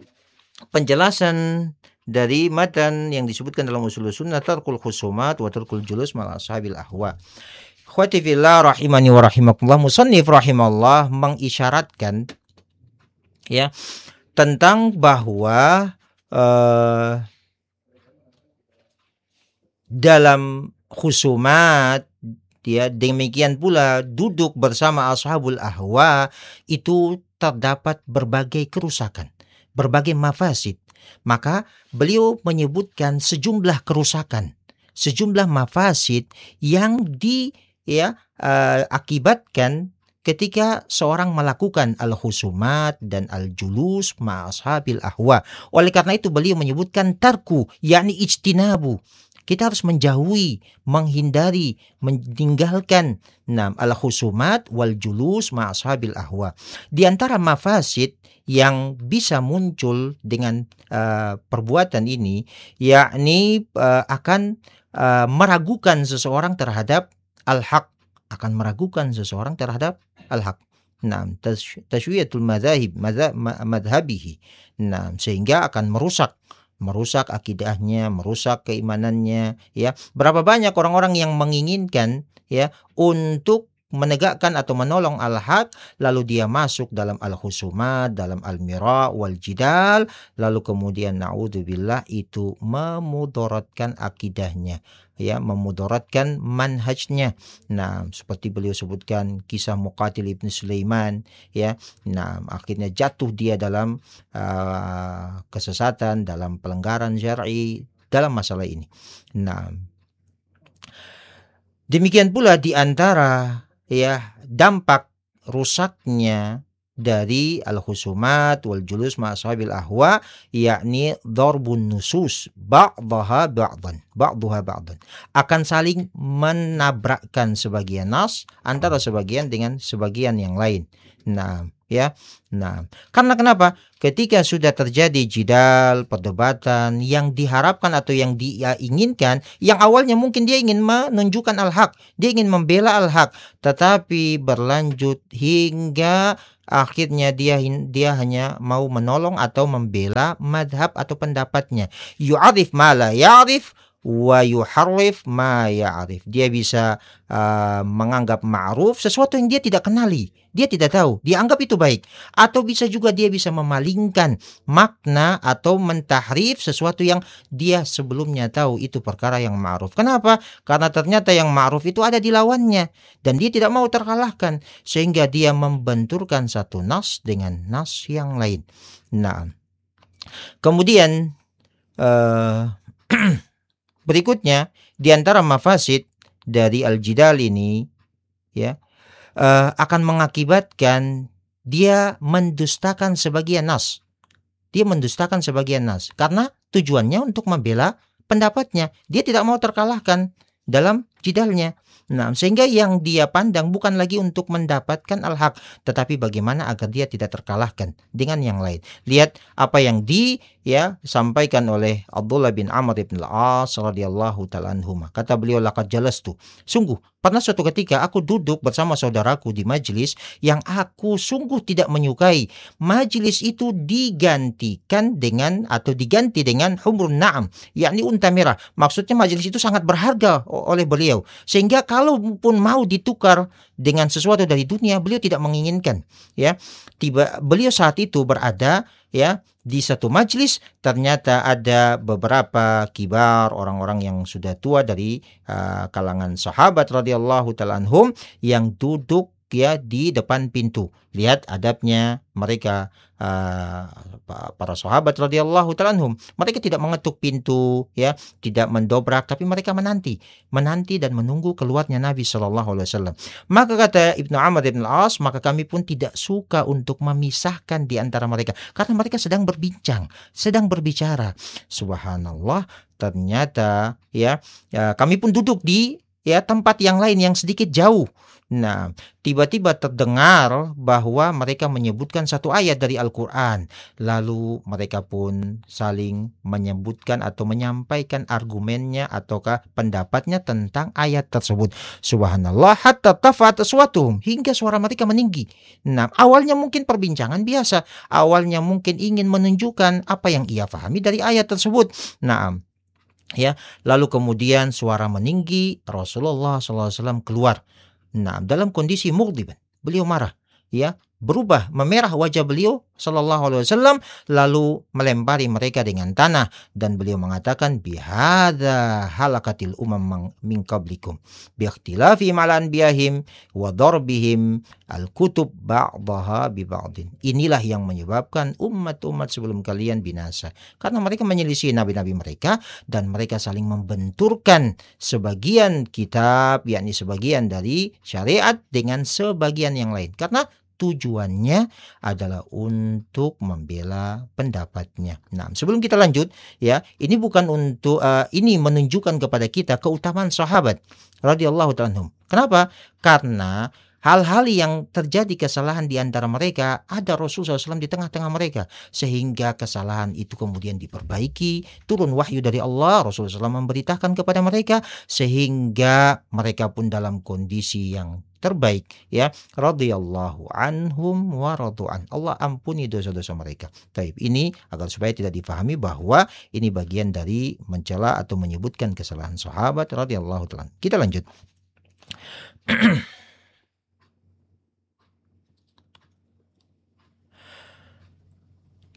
penjelasan dari matan yang disebutkan dalam usul sunnah, tarkul khusumat wa tarkul julus mal ashabil ahwa. Khawati fillah rahimani wa rahimakumullah, musannif rahimahullah mengisyaratkan, ya, tentang bahwa dalam khusumat, ya, demikian pula duduk bersama ashabul ahwa itu terdapat berbagai kerusakan, berbagai mafasid. Maka beliau menyebutkan sejumlah kerusakan, sejumlah mafasid yang akibatkan ketika seorang melakukan al-khusumat dan al-julus ma'ashabil ahwa. Oleh karena itu beliau menyebutkan tarku, yakni ijtinabu. Kita harus menjauhi, menghindari, meninggalkan al-khusumat wal julus ma'ashabil ahwa. Di antara mafasid yang bisa muncul dengan perbuatan ini, yakni akan meragukan seseorang terhadap al-haq, akan meragukan seseorang terhadap al-haq. Tashwiyatul madhabihi. Sehingga akan merusak akidahnya, merusak keimanannya, ya. Berapa banyak orang-orang yang menginginkan, ya, untuk menegakkan atau menolong al-haq, lalu dia masuk dalam al-khusumat, dalam al-mira wal jidal, lalu kemudian naudzubillah itu memudaratkan akidahnya, ya, memudaratkan manhajnya. Nah, seperti beliau sebutkan kisah Muqatil ibn Sulaiman, ya. Nah, akhirnya jatuh dia dalam kesesatan, dalam pelanggaran syar'i dalam masalah ini. Nah, demikian pula di antara, ya, dampak rusaknya dari al-khusumat wal julus ma ashabil ahwa, yakni darbun nusus ba'daha ba'dan, akan saling menabrakkan sebagian nas antara sebagian dengan sebagian yang lain. Nah, ya. Nah, karena kenapa? Ketika sudah terjadi jidal, perdebatan yang diharapkan atau yang dia inginkan, yang awalnya mungkin dia ingin menunjukkan al-haq, dia ingin membela al-haq, tetapi berlanjut hingga akhirnya dia hanya mau menolong atau membela madhab atau pendapatnya. Yu'arif ma la ya'rif wa yuharrif ma ya'rif. Dia bisa menganggap ma'ruf sesuatu yang dia tidak kenali, dia tidak tahu, dia anggap itu baik. Atau bisa juga dia bisa memalingkan makna atau mentahrif sesuatu yang dia sebelumnya tahu itu perkara yang ma'ruf. Kenapa? Karena ternyata yang ma'ruf itu ada di lawannya dan dia tidak mau terkalahkan, sehingga dia membenturkan satu nas dengan nas yang lain. Nah, kemudian berikutnya di antara mafasid dari al-jidal ini, ya, akan mengakibatkan dia mendustakan sebagian nas. Dia mendustakan sebagian nas karena tujuannya untuk membela pendapatnya. Dia tidak mau terkalahkan dalam jidalnya. Nah, sehingga yang dia pandang bukan lagi untuk mendapatkan al-haq, tetapi bagaimana agar dia tidak terkalahkan dengan yang lain. Lihat apa yang sampaikan oleh Abdullah bin Amr bin al-As radhiyallahu ta'ala anhuma. Kata beliau, laqad jalastu. Sungguh, pernah suatu ketika aku duduk bersama saudaraku di majlis yang aku sungguh tidak menyukai. Majlis itu diganti dengan humrun na'am, yakni unta merah. Maksudnya majlis itu sangat berharga oleh beliau, sehingga kalaupun mau ditukar dengan sesuatu dari dunia, beliau tidak menginginkan, ya. Beliau saat itu berada, ya, di satu majlis, ternyata ada beberapa kibar, orang-orang yang sudah tua dari kalangan sahabat radhiyallahu ta'ala anhum yang duduk, ya, di depan pintu. Lihat adabnya mereka, para sahabat radhiyallahu ta'ala anhum. Mereka tidak mengetuk pintu, ya, tidak mendobrak, tapi mereka menanti dan menunggu keluarnya Nabi sallallahu alaihi wasallam. Maka kata Ibnu Amr bin al-As, maka kami pun tidak suka untuk memisahkan di antara mereka karena mereka sedang berbincang, sedang berbicara. Subhanallah, ternyata kami pun duduk di tempat yang lain yang sedikit jauh. Nah, tiba-tiba terdengar bahwa mereka menyebutkan satu ayat dari Al-Quran. Lalu mereka pun saling menyebutkan atau menyampaikan argumennya ataukah pendapatnya tentang ayat tersebut. Subhanallah, hatta tafat aswatuhum, hingga suara mereka meninggi. Nah, awalnya mungkin perbincangan biasa, awalnya mungkin ingin menunjukkan apa yang ia pahami dari ayat tersebut. Nah, ya, lalu kemudian suara meninggi, Rasulullah SAW keluar. Nah, dalam kondisi mughdiban, beliau marah, ya, berubah memerah wajah beliau sallallahu alaihi wasallam, lalu melempari mereka dengan tanah dan beliau mengatakan, bihadza halakatil umam min qablikum bi ikhtilafi ma'al anbiyahim wa darbihim al-kutub ba'daha bi ba'din. Inilah yang menyebabkan umat-umat sebelum kalian binasa, karena mereka menyelisih nabi-nabi mereka dan mereka saling membenturkan sebagian kitab, yakni sebagian dari syariat dengan sebagian yang lain, karena tujuannya adalah untuk membela pendapatnya. Nah, sebelum kita lanjut, ya, ini bukan untuk ini menunjukkan kepada kita keutamaan sahabat radhiyallahu ta'ala anhum. Kenapa? Karena hal-hal yang terjadi kesalahan di antara mereka, ada Rasulullah SAW di tengah-tengah mereka, sehingga kesalahan itu kemudian diperbaiki, turun wahyu dari Allah, Rasulullah SAW memberitakan kepada mereka, sehingga mereka pun dalam kondisi yang terbaik, ya, radhiyallahu anhum wa radu'an. Allah ampuni dosa-dosa mereka. Taib, ini agar supaya tidak difahami bahwa ini bagian dari mencela atau menyebutkan kesalahan sahabat radhiyallahu ta'ala. Kita lanjut.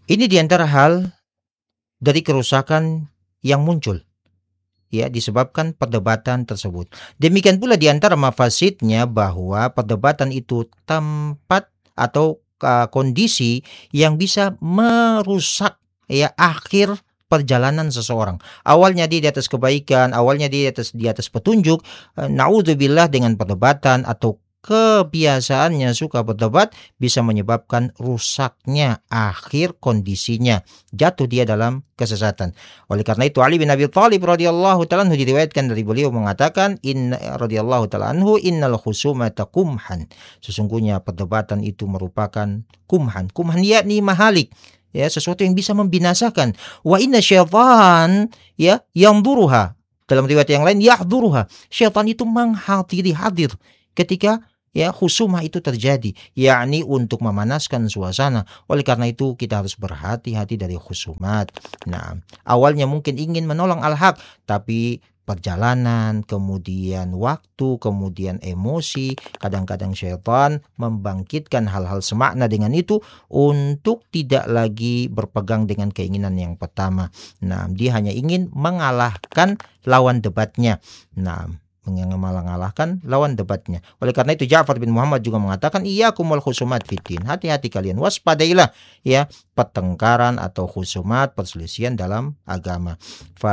Ini diantara hal dari kerusakan yang muncul, ya, disebabkan perdebatan tersebut. Demikian pula diantara mafasidnya bahwa perdebatan itu tempat atau kondisi yang bisa merusak, ya, akhir perjalanan seseorang. Awalnya dia di atas kebaikan, awalnya dia di atas petunjuk, naudzubillah dengan perdebatan atau kebiasaannya suka berdebat bisa menyebabkan rusaknya akhir kondisinya, jatuh dia dalam kesesatan. Oleh karena itu Ali bin Abi Thalib radhiyallahu taala anhu diriwayatkan dari beliau mengatakan radhiyallahu taala anhu innal khusumata kumhan. Sesungguhnya perdebatan itu merupakan kumhan. Kumhan yakni mahalik, ya, sesuatu yang bisa membinasakan. Wa inna syaitan, ya, yang duruha. Dalam riwayat yang lain yahduruha. Syaitan itu hadir ketika, ya, khusumah itu terjadi, yakni untuk memanaskan suasana. Oleh karena itu kita harus berhati-hati dari khusumat. Nah, awalnya mungkin ingin menolong al-haq, tapi perjalanan, kemudian waktu, kemudian emosi, kadang-kadang syaitan membangkitkan hal-hal semakna dengan itu untuk tidak lagi berpegang dengan keinginan yang pertama. Nah, dia hanya ingin mengalahkan lawan debatnya. Nah, mengalahkan lawan debatnya. Oleh karena itu Ja'far bin Muhammad juga mengatakan iyyakum wal khusumat fitin. Hati-hati kalian, waspadailah, ya, pertengkaran atau khusumat, perselisihan dalam agama. Fa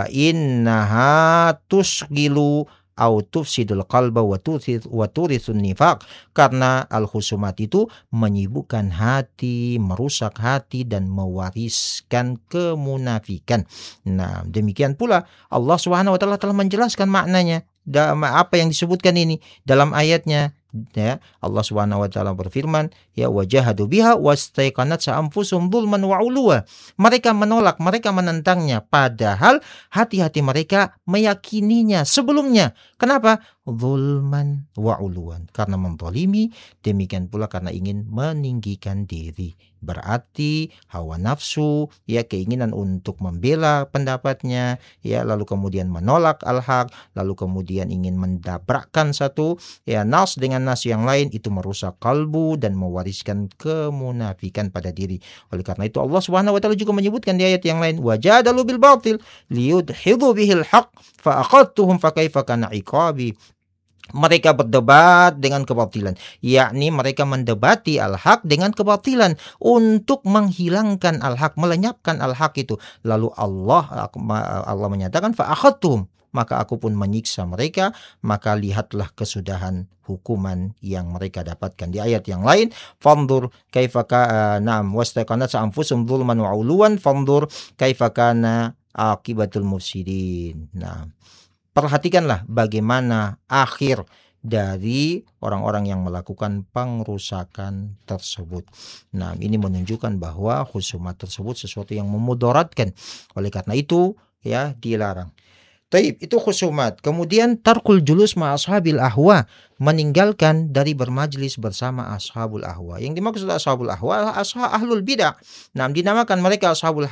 innaha tusghilu au tufsidul qalba wa turitsun nifaq. Karena al-khusumat itu menyibukkan hati, merusak hati, dan mewariskan kemunafikan. Nah, demikian pula Allah Subhanahu wa taala telah menjelaskan maknanya. Apa yang disebutkan ini dalam ayatnya, ya. Allah Subhanahu wa taala berfirman, ya, wajahadu biha wastaiqanat anfusuhum dzulman wa uluwa. Mereka menolak, mereka menentangnya, padahal hati-hati mereka meyakininya sebelumnya. Kenapa? Dzulman wa uluwan, karena menzalimi, demikian pula karena ingin meninggikan diri. Berarti hawa nafsu, ya, keinginan untuk membela pendapatnya, ya, lalu kemudian menolak al-haq, lalu kemudian ingin mendabrakkan satu, ya, nas dengan nas yang lain, itu merusak kalbu dan mewariskan kemunafikan pada diri. Oleh karena itu Allah Subhanahu wa taala juga menyebutkan di ayat yang lain, wajadalu bil batil liyudhidu bihil haq fa aqadtuhum fa kaifa kana iqabi. Mereka berdebat dengan kebatilan, yakni mereka mendebati al-haq dengan kebatilan untuk menghilangkan al-haq, melenyapkan al-haq itu. Lalu Allah menyatakan fa akhadtuhum, maka aku pun menyiksa mereka, maka lihatlah kesudahan hukuman yang mereka dapatkan. Di ayat yang lain, fanzur kaifa na'am wastaqanat anfusum dzulman wa uluwan fanzur kaifa kana akibatul mufsidin. Nah, perhatikanlah bagaimana akhir dari orang-orang yang melakukan pengrusakan tersebut. Nah, ini menunjukkan bahwa khusumat tersebut sesuatu yang memudaratkan. Oleh karena itu, ya, dilarang. Taib, itu khusumat. Kemudian tarkul julus ma ashabil ahwa, meninggalkan dari bermajlis bersama ashabul ahwa. Yang dimaksud ashabul ahwa adalah ahlul bidah. Nah, dinamakan mereka ashabul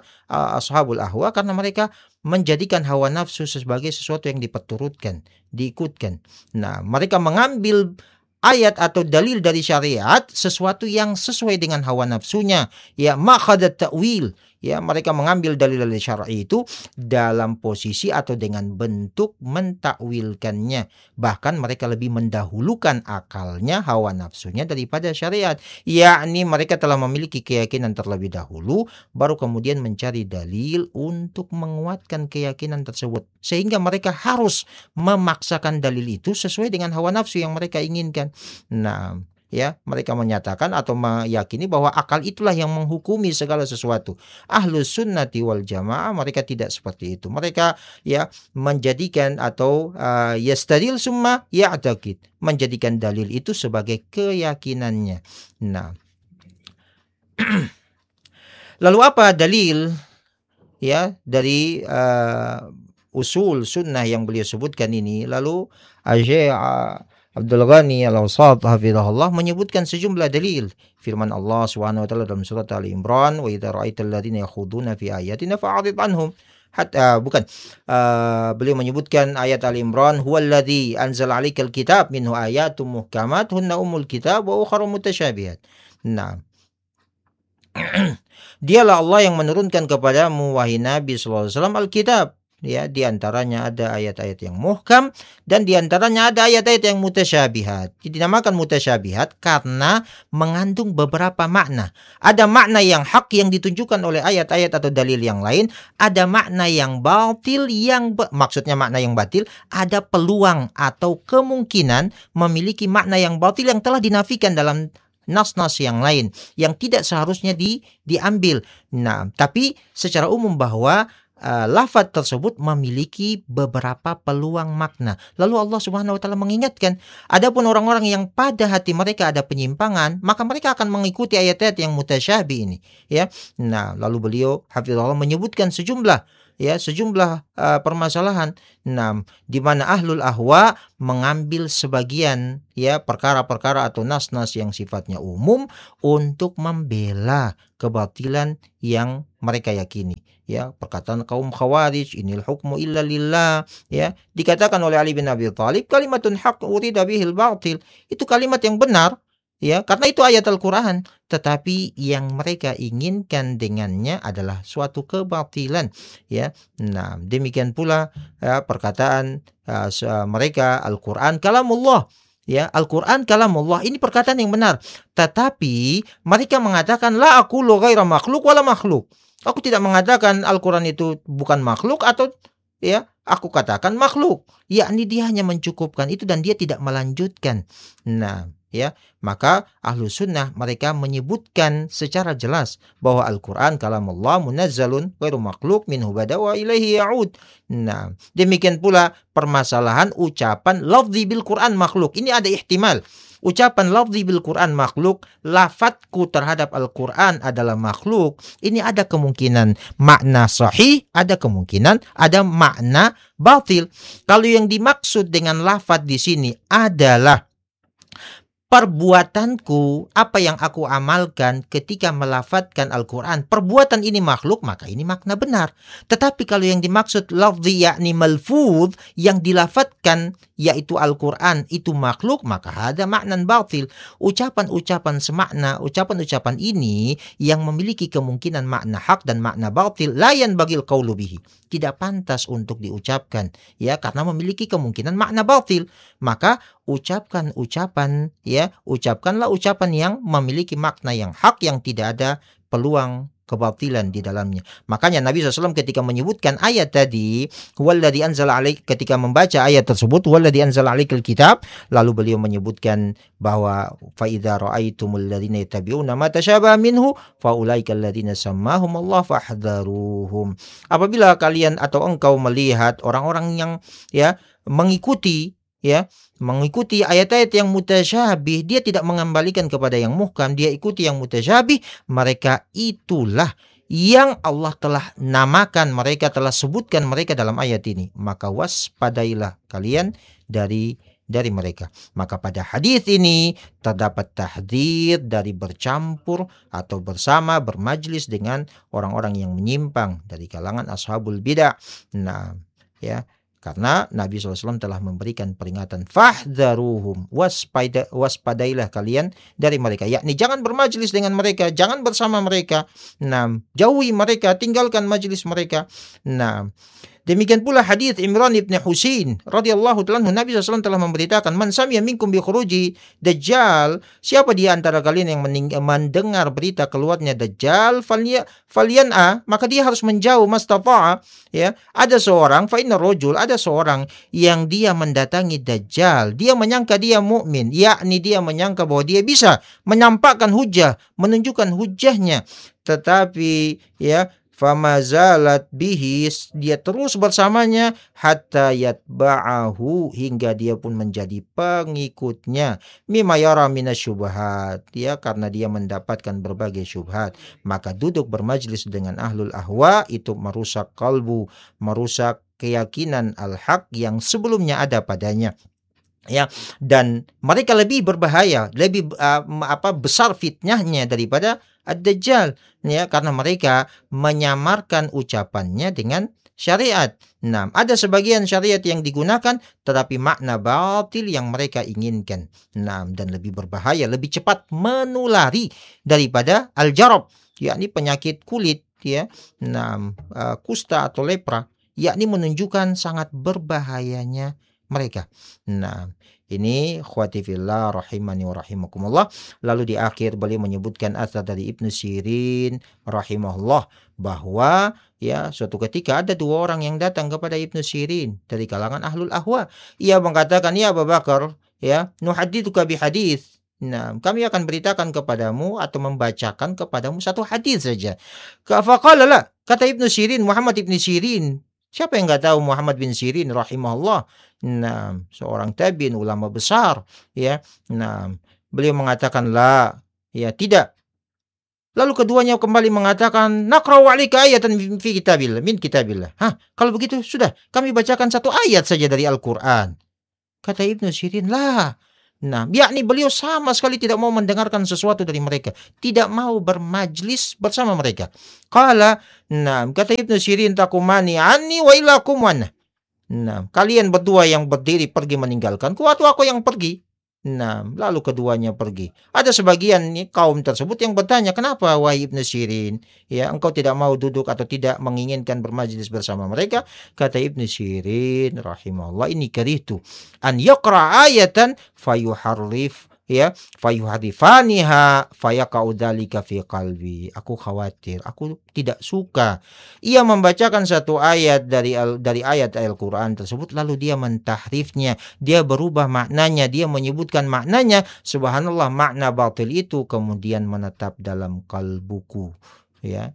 ahwa karena mereka menjadikan hawa nafsu sebagai sesuatu yang diperturutkan, diikutkan. Nah, mereka mengambil ayat atau dalil dari syariat sesuatu yang sesuai dengan hawa nafsunya, ya, makhadat ta'wil. Ya, mereka mengambil dalil-dalil syar'i itu dalam posisi atau dengan bentuk mentakwilkannya. Bahkan mereka lebih mendahulukan akalnya, hawa nafsunya daripada syariat. Yakni mereka telah memiliki keyakinan terlebih dahulu, baru kemudian mencari dalil untuk menguatkan keyakinan tersebut. Sehingga mereka harus memaksakan dalil itu sesuai dengan hawa nafsu yang mereka inginkan. Nah, ya, mereka menyatakan atau meyakini bahwa akal itulah yang menghukumi segala sesuatu. Ahlus sunnati wal jamaah mereka tidak seperti itu. Mereka, ya, menjadikan atau yastadil summa ya'taqid, menjadikan dalil itu sebagai keyakinannya. Nah, lalu apa dalil, ya, dari usul sunnah yang beliau sebutkan ini? Lalu Abdul Ghani Al-Awsat hafizahullah menyebutkan sejumlah dalil. Firman Allah Subhanahu wa taala dalam surat Ali Imran, wa idza ra'aital ladzina yakhuduna fi ayatina fa'rid anhum. Beliau menyebutkan ayat Ali Imran, huwallazi anzala 'alaikal kitab minhu ayatun muhkamat hunna ummul kitab wa ukhra mutasyabihat. Nah, Dialah Allah yang menurunkan kepadamu wahai Nabi sallallahu alaihi wasallam Alkitab. Ya, di antaranya ada ayat-ayat yang muhkam dan di antaranya ada ayat-ayat yang mutasyabihat. Dinamakan mutasyabihat karena mengandung beberapa makna. Ada makna yang hak yang ditunjukkan oleh ayat-ayat atau dalil yang lain, ada makna yang batil maksudnya makna yang batil, ada peluang atau kemungkinan memiliki makna yang batil yang telah dinafikan dalam nas-nas yang lain yang tidak seharusnya diambil. Nah, tapi secara umum bahwa lafaz tersebut memiliki beberapa peluang makna. Lalu Allah Subhanahu wa taala mengingatkan, adapun orang-orang yang pada hati mereka ada penyimpangan, maka mereka akan mengikuti ayat-ayat yang mutasyabih ini, ya. Nah, lalu beliau hafizahullah menyebutkan sejumlah permasalahan. Nah, di mana ahlul ahwa mengambil sebagian perkara-perkara atau nas-nas yang sifatnya umum untuk membela kebatilan yang mereka yakini. Perkataan kaum Khawarij, inil hukmu illa lillah, dikatakan oleh Ali bin Abi Thalib, kalimatun haq urida bihil batil. Itu kalimat yang benar, karena itu ayat Al-Quran, tetapi yang mereka inginkan dengannya adalah suatu kebatilan, Nah, demikian pula perkataan mereka Al-Quran kalamullah, Al-Quran kalamullah, ini perkataan yang benar, tetapi mereka mengatakan la aqulu ghaira makhluk wala makhluk. Aku tidak mengatakan Al-Quran itu bukan makhluk atau aku katakan makhluk, yakni dia hanya mencukupkan itu dan dia tidak melanjutkan. Nah, maka ahlu sunnah mereka menyebutkan secara jelas bahwa Al-Quran kalamullah munazzalun ghairu makhluk minhu bada wa ilaihi ya'ud. Nah, demikian pula permasalahan ucapan lafzi bil Quran makhluk. Ini ada ihtimal. Ucapan lafzi bil Quran makhluk, lafadzku terhadap Al-Quran adalah makhluk. Ini ada kemungkinan makna sahih, ada kemungkinan ada makna batil. Kalau yang dimaksud dengan lafadz di sini adalah perbuatanku, apa yang aku amalkan ketika melafadzkan Al-Quran, perbuatan ini makhluk, maka ini makna benar. Tetapi kalau yang dimaksud lafzi yakni malfudz, yang dilafadzkan yaitu Al-Quran itu makhluk, maka ada makna batil. Ucapan-ucapan semakna, ucapan-ucapan ini yang memiliki kemungkinan makna hak dan makna batil, layan bagil qaulu bihi, tidak pantas untuk diucapkan, karena memiliki kemungkinan makna batil. Maka ucapkanlah ucapan yang memiliki makna yang hak, yang tidak ada peluang kebatilan di dalamnya. Makanya Nabi SAW ketika menyebutkan ayat tadi, huwallazi anzala alaik, ketika membaca ayat tersebut, huwallazi anzala alaikal kitab, lalu beliau menyebutkan bahwa fa idza ra'aitumul ladzina yattabi'una ma tasyabaha minhu fa ulaikal ladzina sammahumullah fahdharuhum. Apabila kalian atau engkau melihat orang-orang yang mengikuti ayat-ayat yang mutasyabih, dia tidak mengembalikan kepada yang muhkam, dia ikuti yang mutasyabih, mereka itulah yang Allah telah namakan mereka, telah sebutkan mereka dalam ayat ini. Maka waspadailah kalian dari mereka. Maka pada hadis ini terdapat tahdzir dari bercampur atau bersama bermajlis dengan orang-orang yang menyimpang dari kalangan ashabul bidah. Nah, karena Nabi SAW telah memberikan peringatan, fahdharuhum, waspadailah kalian dari mereka, yakni jangan bermajlis dengan mereka, jangan bersama mereka. Nah, jauhi mereka, tinggalkan majlis mereka. Nah, demikian pula hadis Imran ibn Husain radhiyallahu ta'ala anhu, Nabi SAW telah memberitakan, man sami'a minkum bi khuruji dajjal, siapa di antara kalian yang mendengar berita keluarnya dajjal, falyan'a, maka dia harus menjauh mastata'a. Ada seorang, fa inna rajul, ada seorang yang dia mendatangi dajjal, dia menyangka dia mukmin, yakni dia menyangka bahwa dia bisa menyampaikan hujah, menunjukkan hujahnya, tetapi famazalat bihi, dia terus bersamanya, hatta yatba'ahu, hingga dia pun menjadi pengikutnya, mimma yara minasyubhat, karena dia mendapatkan berbagai syubhat. Maka duduk bermajlis dengan ahlul ahwa itu merusak kalbu, merusak keyakinan al-haq yang sebelumnya ada padanya. Dan mereka lebih berbahaya, lebih besar fitnahnya daripada ad-dajjal, karena mereka menyamarkan ucapannya dengan syariat. Nah, ada sebagian syariat yang digunakan tetapi makna batil yang mereka inginkan. Nah, dan lebih berbahaya, lebih cepat menulari daripada al-jarab. yakni penyakit kulit, ya, kusta atau lepra, yakni menunjukkan sangat berbahayanya mereka. Nah, ini ikhwati fillah rahimani wa rahimakumullah. Lalu di akhir beliau menyebutkan asal dari Ibnu Sirin rahimahullah bahwa ya suatu ketika ada dua orang yang datang kepada Ibnu Sirin dari kalangan ahlul ahwa. Ia mengatakan, "Ya Abu Bakar, ya, nuhaditsuka bihadits." Nah, kami akan beritakan kepadamu atau membacakan kepadamu satu hadis saja. Faqala la, kata Ibnu Sirin, Muhammad Ibnu Sirin. Siapa yang enggak tahu Muhammad bin Sirin rahimahullah? Nah, seorang tabi'in, ulama besar, ya. Nah, beliau mengatakan la, ya, tidak. Lalu keduanya kembali mengatakan, naqra'u 'alaika ayatan fi kitabillah, min kitabillah. Kalau begitu sudah, kami bacakan satu ayat saja dari Al-Qur'an. Kata Ibnu Sirin, lah. Nah, yakni beliau sama sekali tidak mau mendengarkan sesuatu dari mereka, tidak mau bermajlis bersama mereka. Qala, nah, kata Ibnu Sirin, takumani anni wa ilakum wana. Nah, kalian berdua yang berdiri pergi meninggalkanku atau aku yang pergi? Nah, lalu keduanya pergi. Ada sebagian kaum tersebut yang bertanya, kenapa wahai Ibnu Sirin, ya, engkau tidak mau duduk atau tidak menginginkan bermajlis bersama mereka? Kata Ibnu Sirin rahimahullah, ini karihtu an yaqra ayatan fayuharrif, ya, fayuharifaniha fayaqa'u dzalika fi qalbi. Aku khawatir, aku tidak suka ia membacakan satu ayat dari ayat Al-Qur'an tersebut lalu dia mentahrifnya, dia berubah maknanya, dia menyebutkan maknanya, subhanallah, makna batil itu kemudian menetap dalam kalbuku, ya,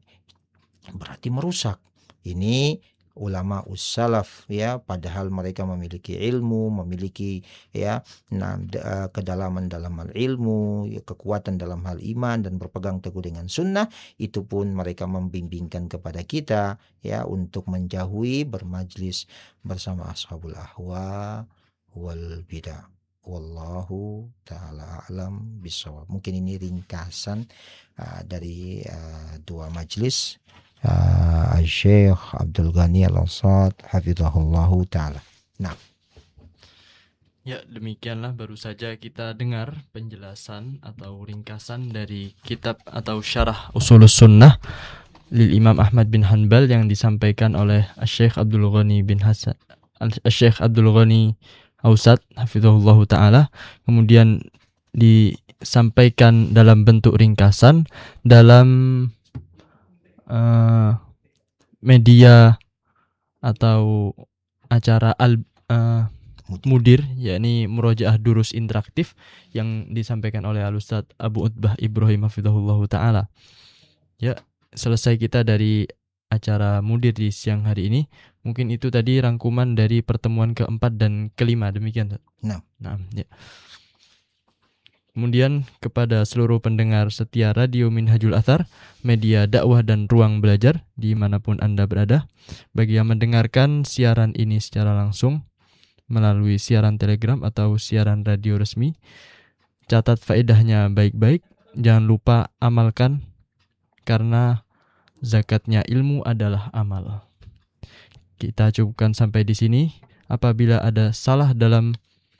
berarti merusak. Ini ulama ussalaf, ya, padahal mereka memiliki ilmu, memiliki, ya, kedalaman dalam hal ilmu, ya, kekuatan dalam hal iman dan berpegang teguh dengan sunnah, itu pun mereka membimbingkan kepada kita, ya, untuk menjauhi bermajlis bersama ashabul ahwa wal bidah. Wallahu ta'ala alam bisawab. Mungkin ini ringkasan dari dua majlis Syekh Abdul Ghani Al-Awsat hafizahullahu ta'ala. Nah, ya, demikianlah baru saja kita dengar penjelasan atau ringkasan dari kitab atau syarah Ushulus Sunnah lil Imam Ahmad bin Hanbal yang disampaikan oleh Syekh Abdul Ghani bin Hasan, Syekh Abdul Ghani Awsat hafizahullahu ta'ala, kemudian disampaikan dalam bentuk ringkasan dalam media atau acara Mudir, yakni Murojaah Durus Interaktif yang disampaikan oleh Al-Ustaz Abu Utbah Ibrahim hafizahullahu ta'ala. Ya, selesai kita dari acara Mudir di siang hari ini. Mungkin itu tadi rangkuman dari pertemuan keempat dan kelima, demikian. Nah, ya. Kemudian kepada seluruh pendengar setia Radio Minhajul Athar, media dakwah dan ruang belajar dimanapun Anda berada, bagi yang mendengarkan siaran ini secara langsung melalui siaran telegram atau siaran radio resmi, catat faedahnya baik-baik, jangan lupa amalkan, karena zakatnya ilmu adalah amal. Kita cukupkan sampai di sini. Apabila ada salah dalam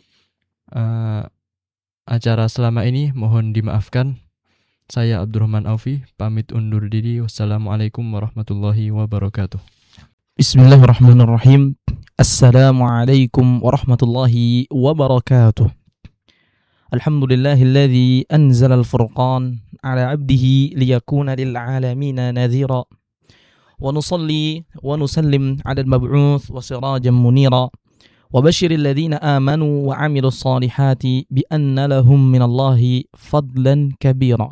acara selama ini, mohon dimaafkan. Saya Abdurrahman Aufi, pamit undur diri. Wassalamualaikum warahmatullahi wabarakatuh. Bismillahirrahmanirrahim. Assalamualaikum warahmatullahi wabarakatuh. Alhamdulillahilladzi anzala al-furqan ala 'abdihi liyakuna lil 'alamina nadhira. Wa nusalli wa nusallim 'ala al-mab'uts wa sirajan munira. وبشر الذين آمنوا وعملوا الصالحات بأن لهم من الله فضلا كبيرا.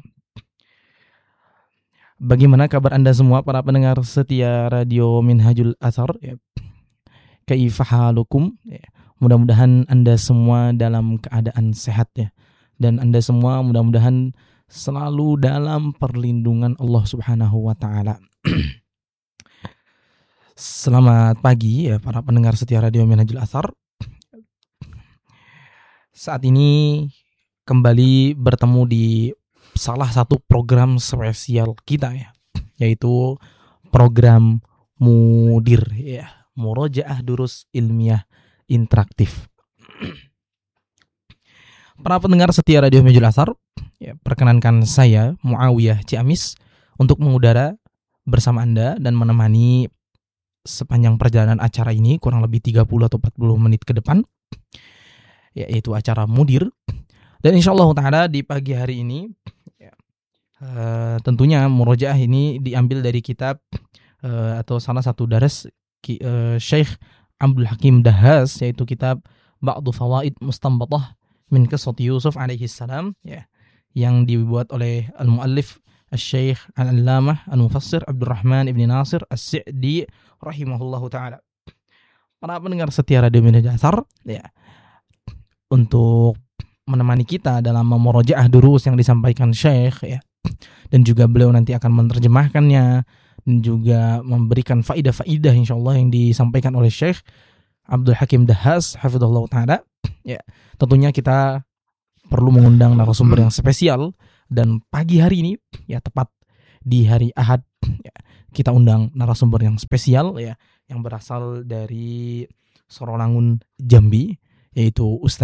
Bagaimana kabar Anda semua para pendengar setia Radio Minhajul Athar? Kaifa halukum? Mudah-mudahan Anda semua dalam keadaan sehat, ya. Dan Anda semua mudah-mudahan selalu dalam perlindungan Allah Subhanahu wa taala. Selamat pagi, ya, para pendengar setia Radio Minhajul Athar. Saat ini kembali bertemu di salah satu program spesial kita, ya, yaitu program Mudir, ya, Murojaah Durus Ilmiah Interaktif. Para pendengar setia Radio Minhajul Athar, ya, perkenankan saya Muawiyah Ciamis untuk mengudara bersama Anda dan menemani sepanjang perjalanan acara ini kurang lebih 30 atau 40 menit ke depan, yaitu acara Mudir. Dan insyaallah ta'ala di pagi hari ini tentunya murojaah ini diambil dari kitab atau salah satu daras Syekh Abdul Hakim Dahhas, yaitu kitab Ba'du Fawaid Mustanbatah min Qissati Yusuf alaihi salam, yang dibuat oleh al-muallif Syekh Al-Allamah Al-Mufassir Abdurrahman Ibn Nasir As-Sa'di rahimahullahu ta'ala. Para pendengar setia Radio Media Dasar, untuk menemani kita dalam memurojaah durus yang disampaikan Syekh, dan juga beliau nanti akan menerjemahkannya dan juga memberikan faidah-faidah insyaallah yang disampaikan oleh Syekh Abdul Hakim Dahhas hafizahullah ta'ala. Tentunya kita perlu mengundang narasumber yang spesial, dan pagi hari ini tepat di hari Ahad kita undang narasumber yang spesial yang berasal dari Sorolangun, Jambi, yaitu Ustaz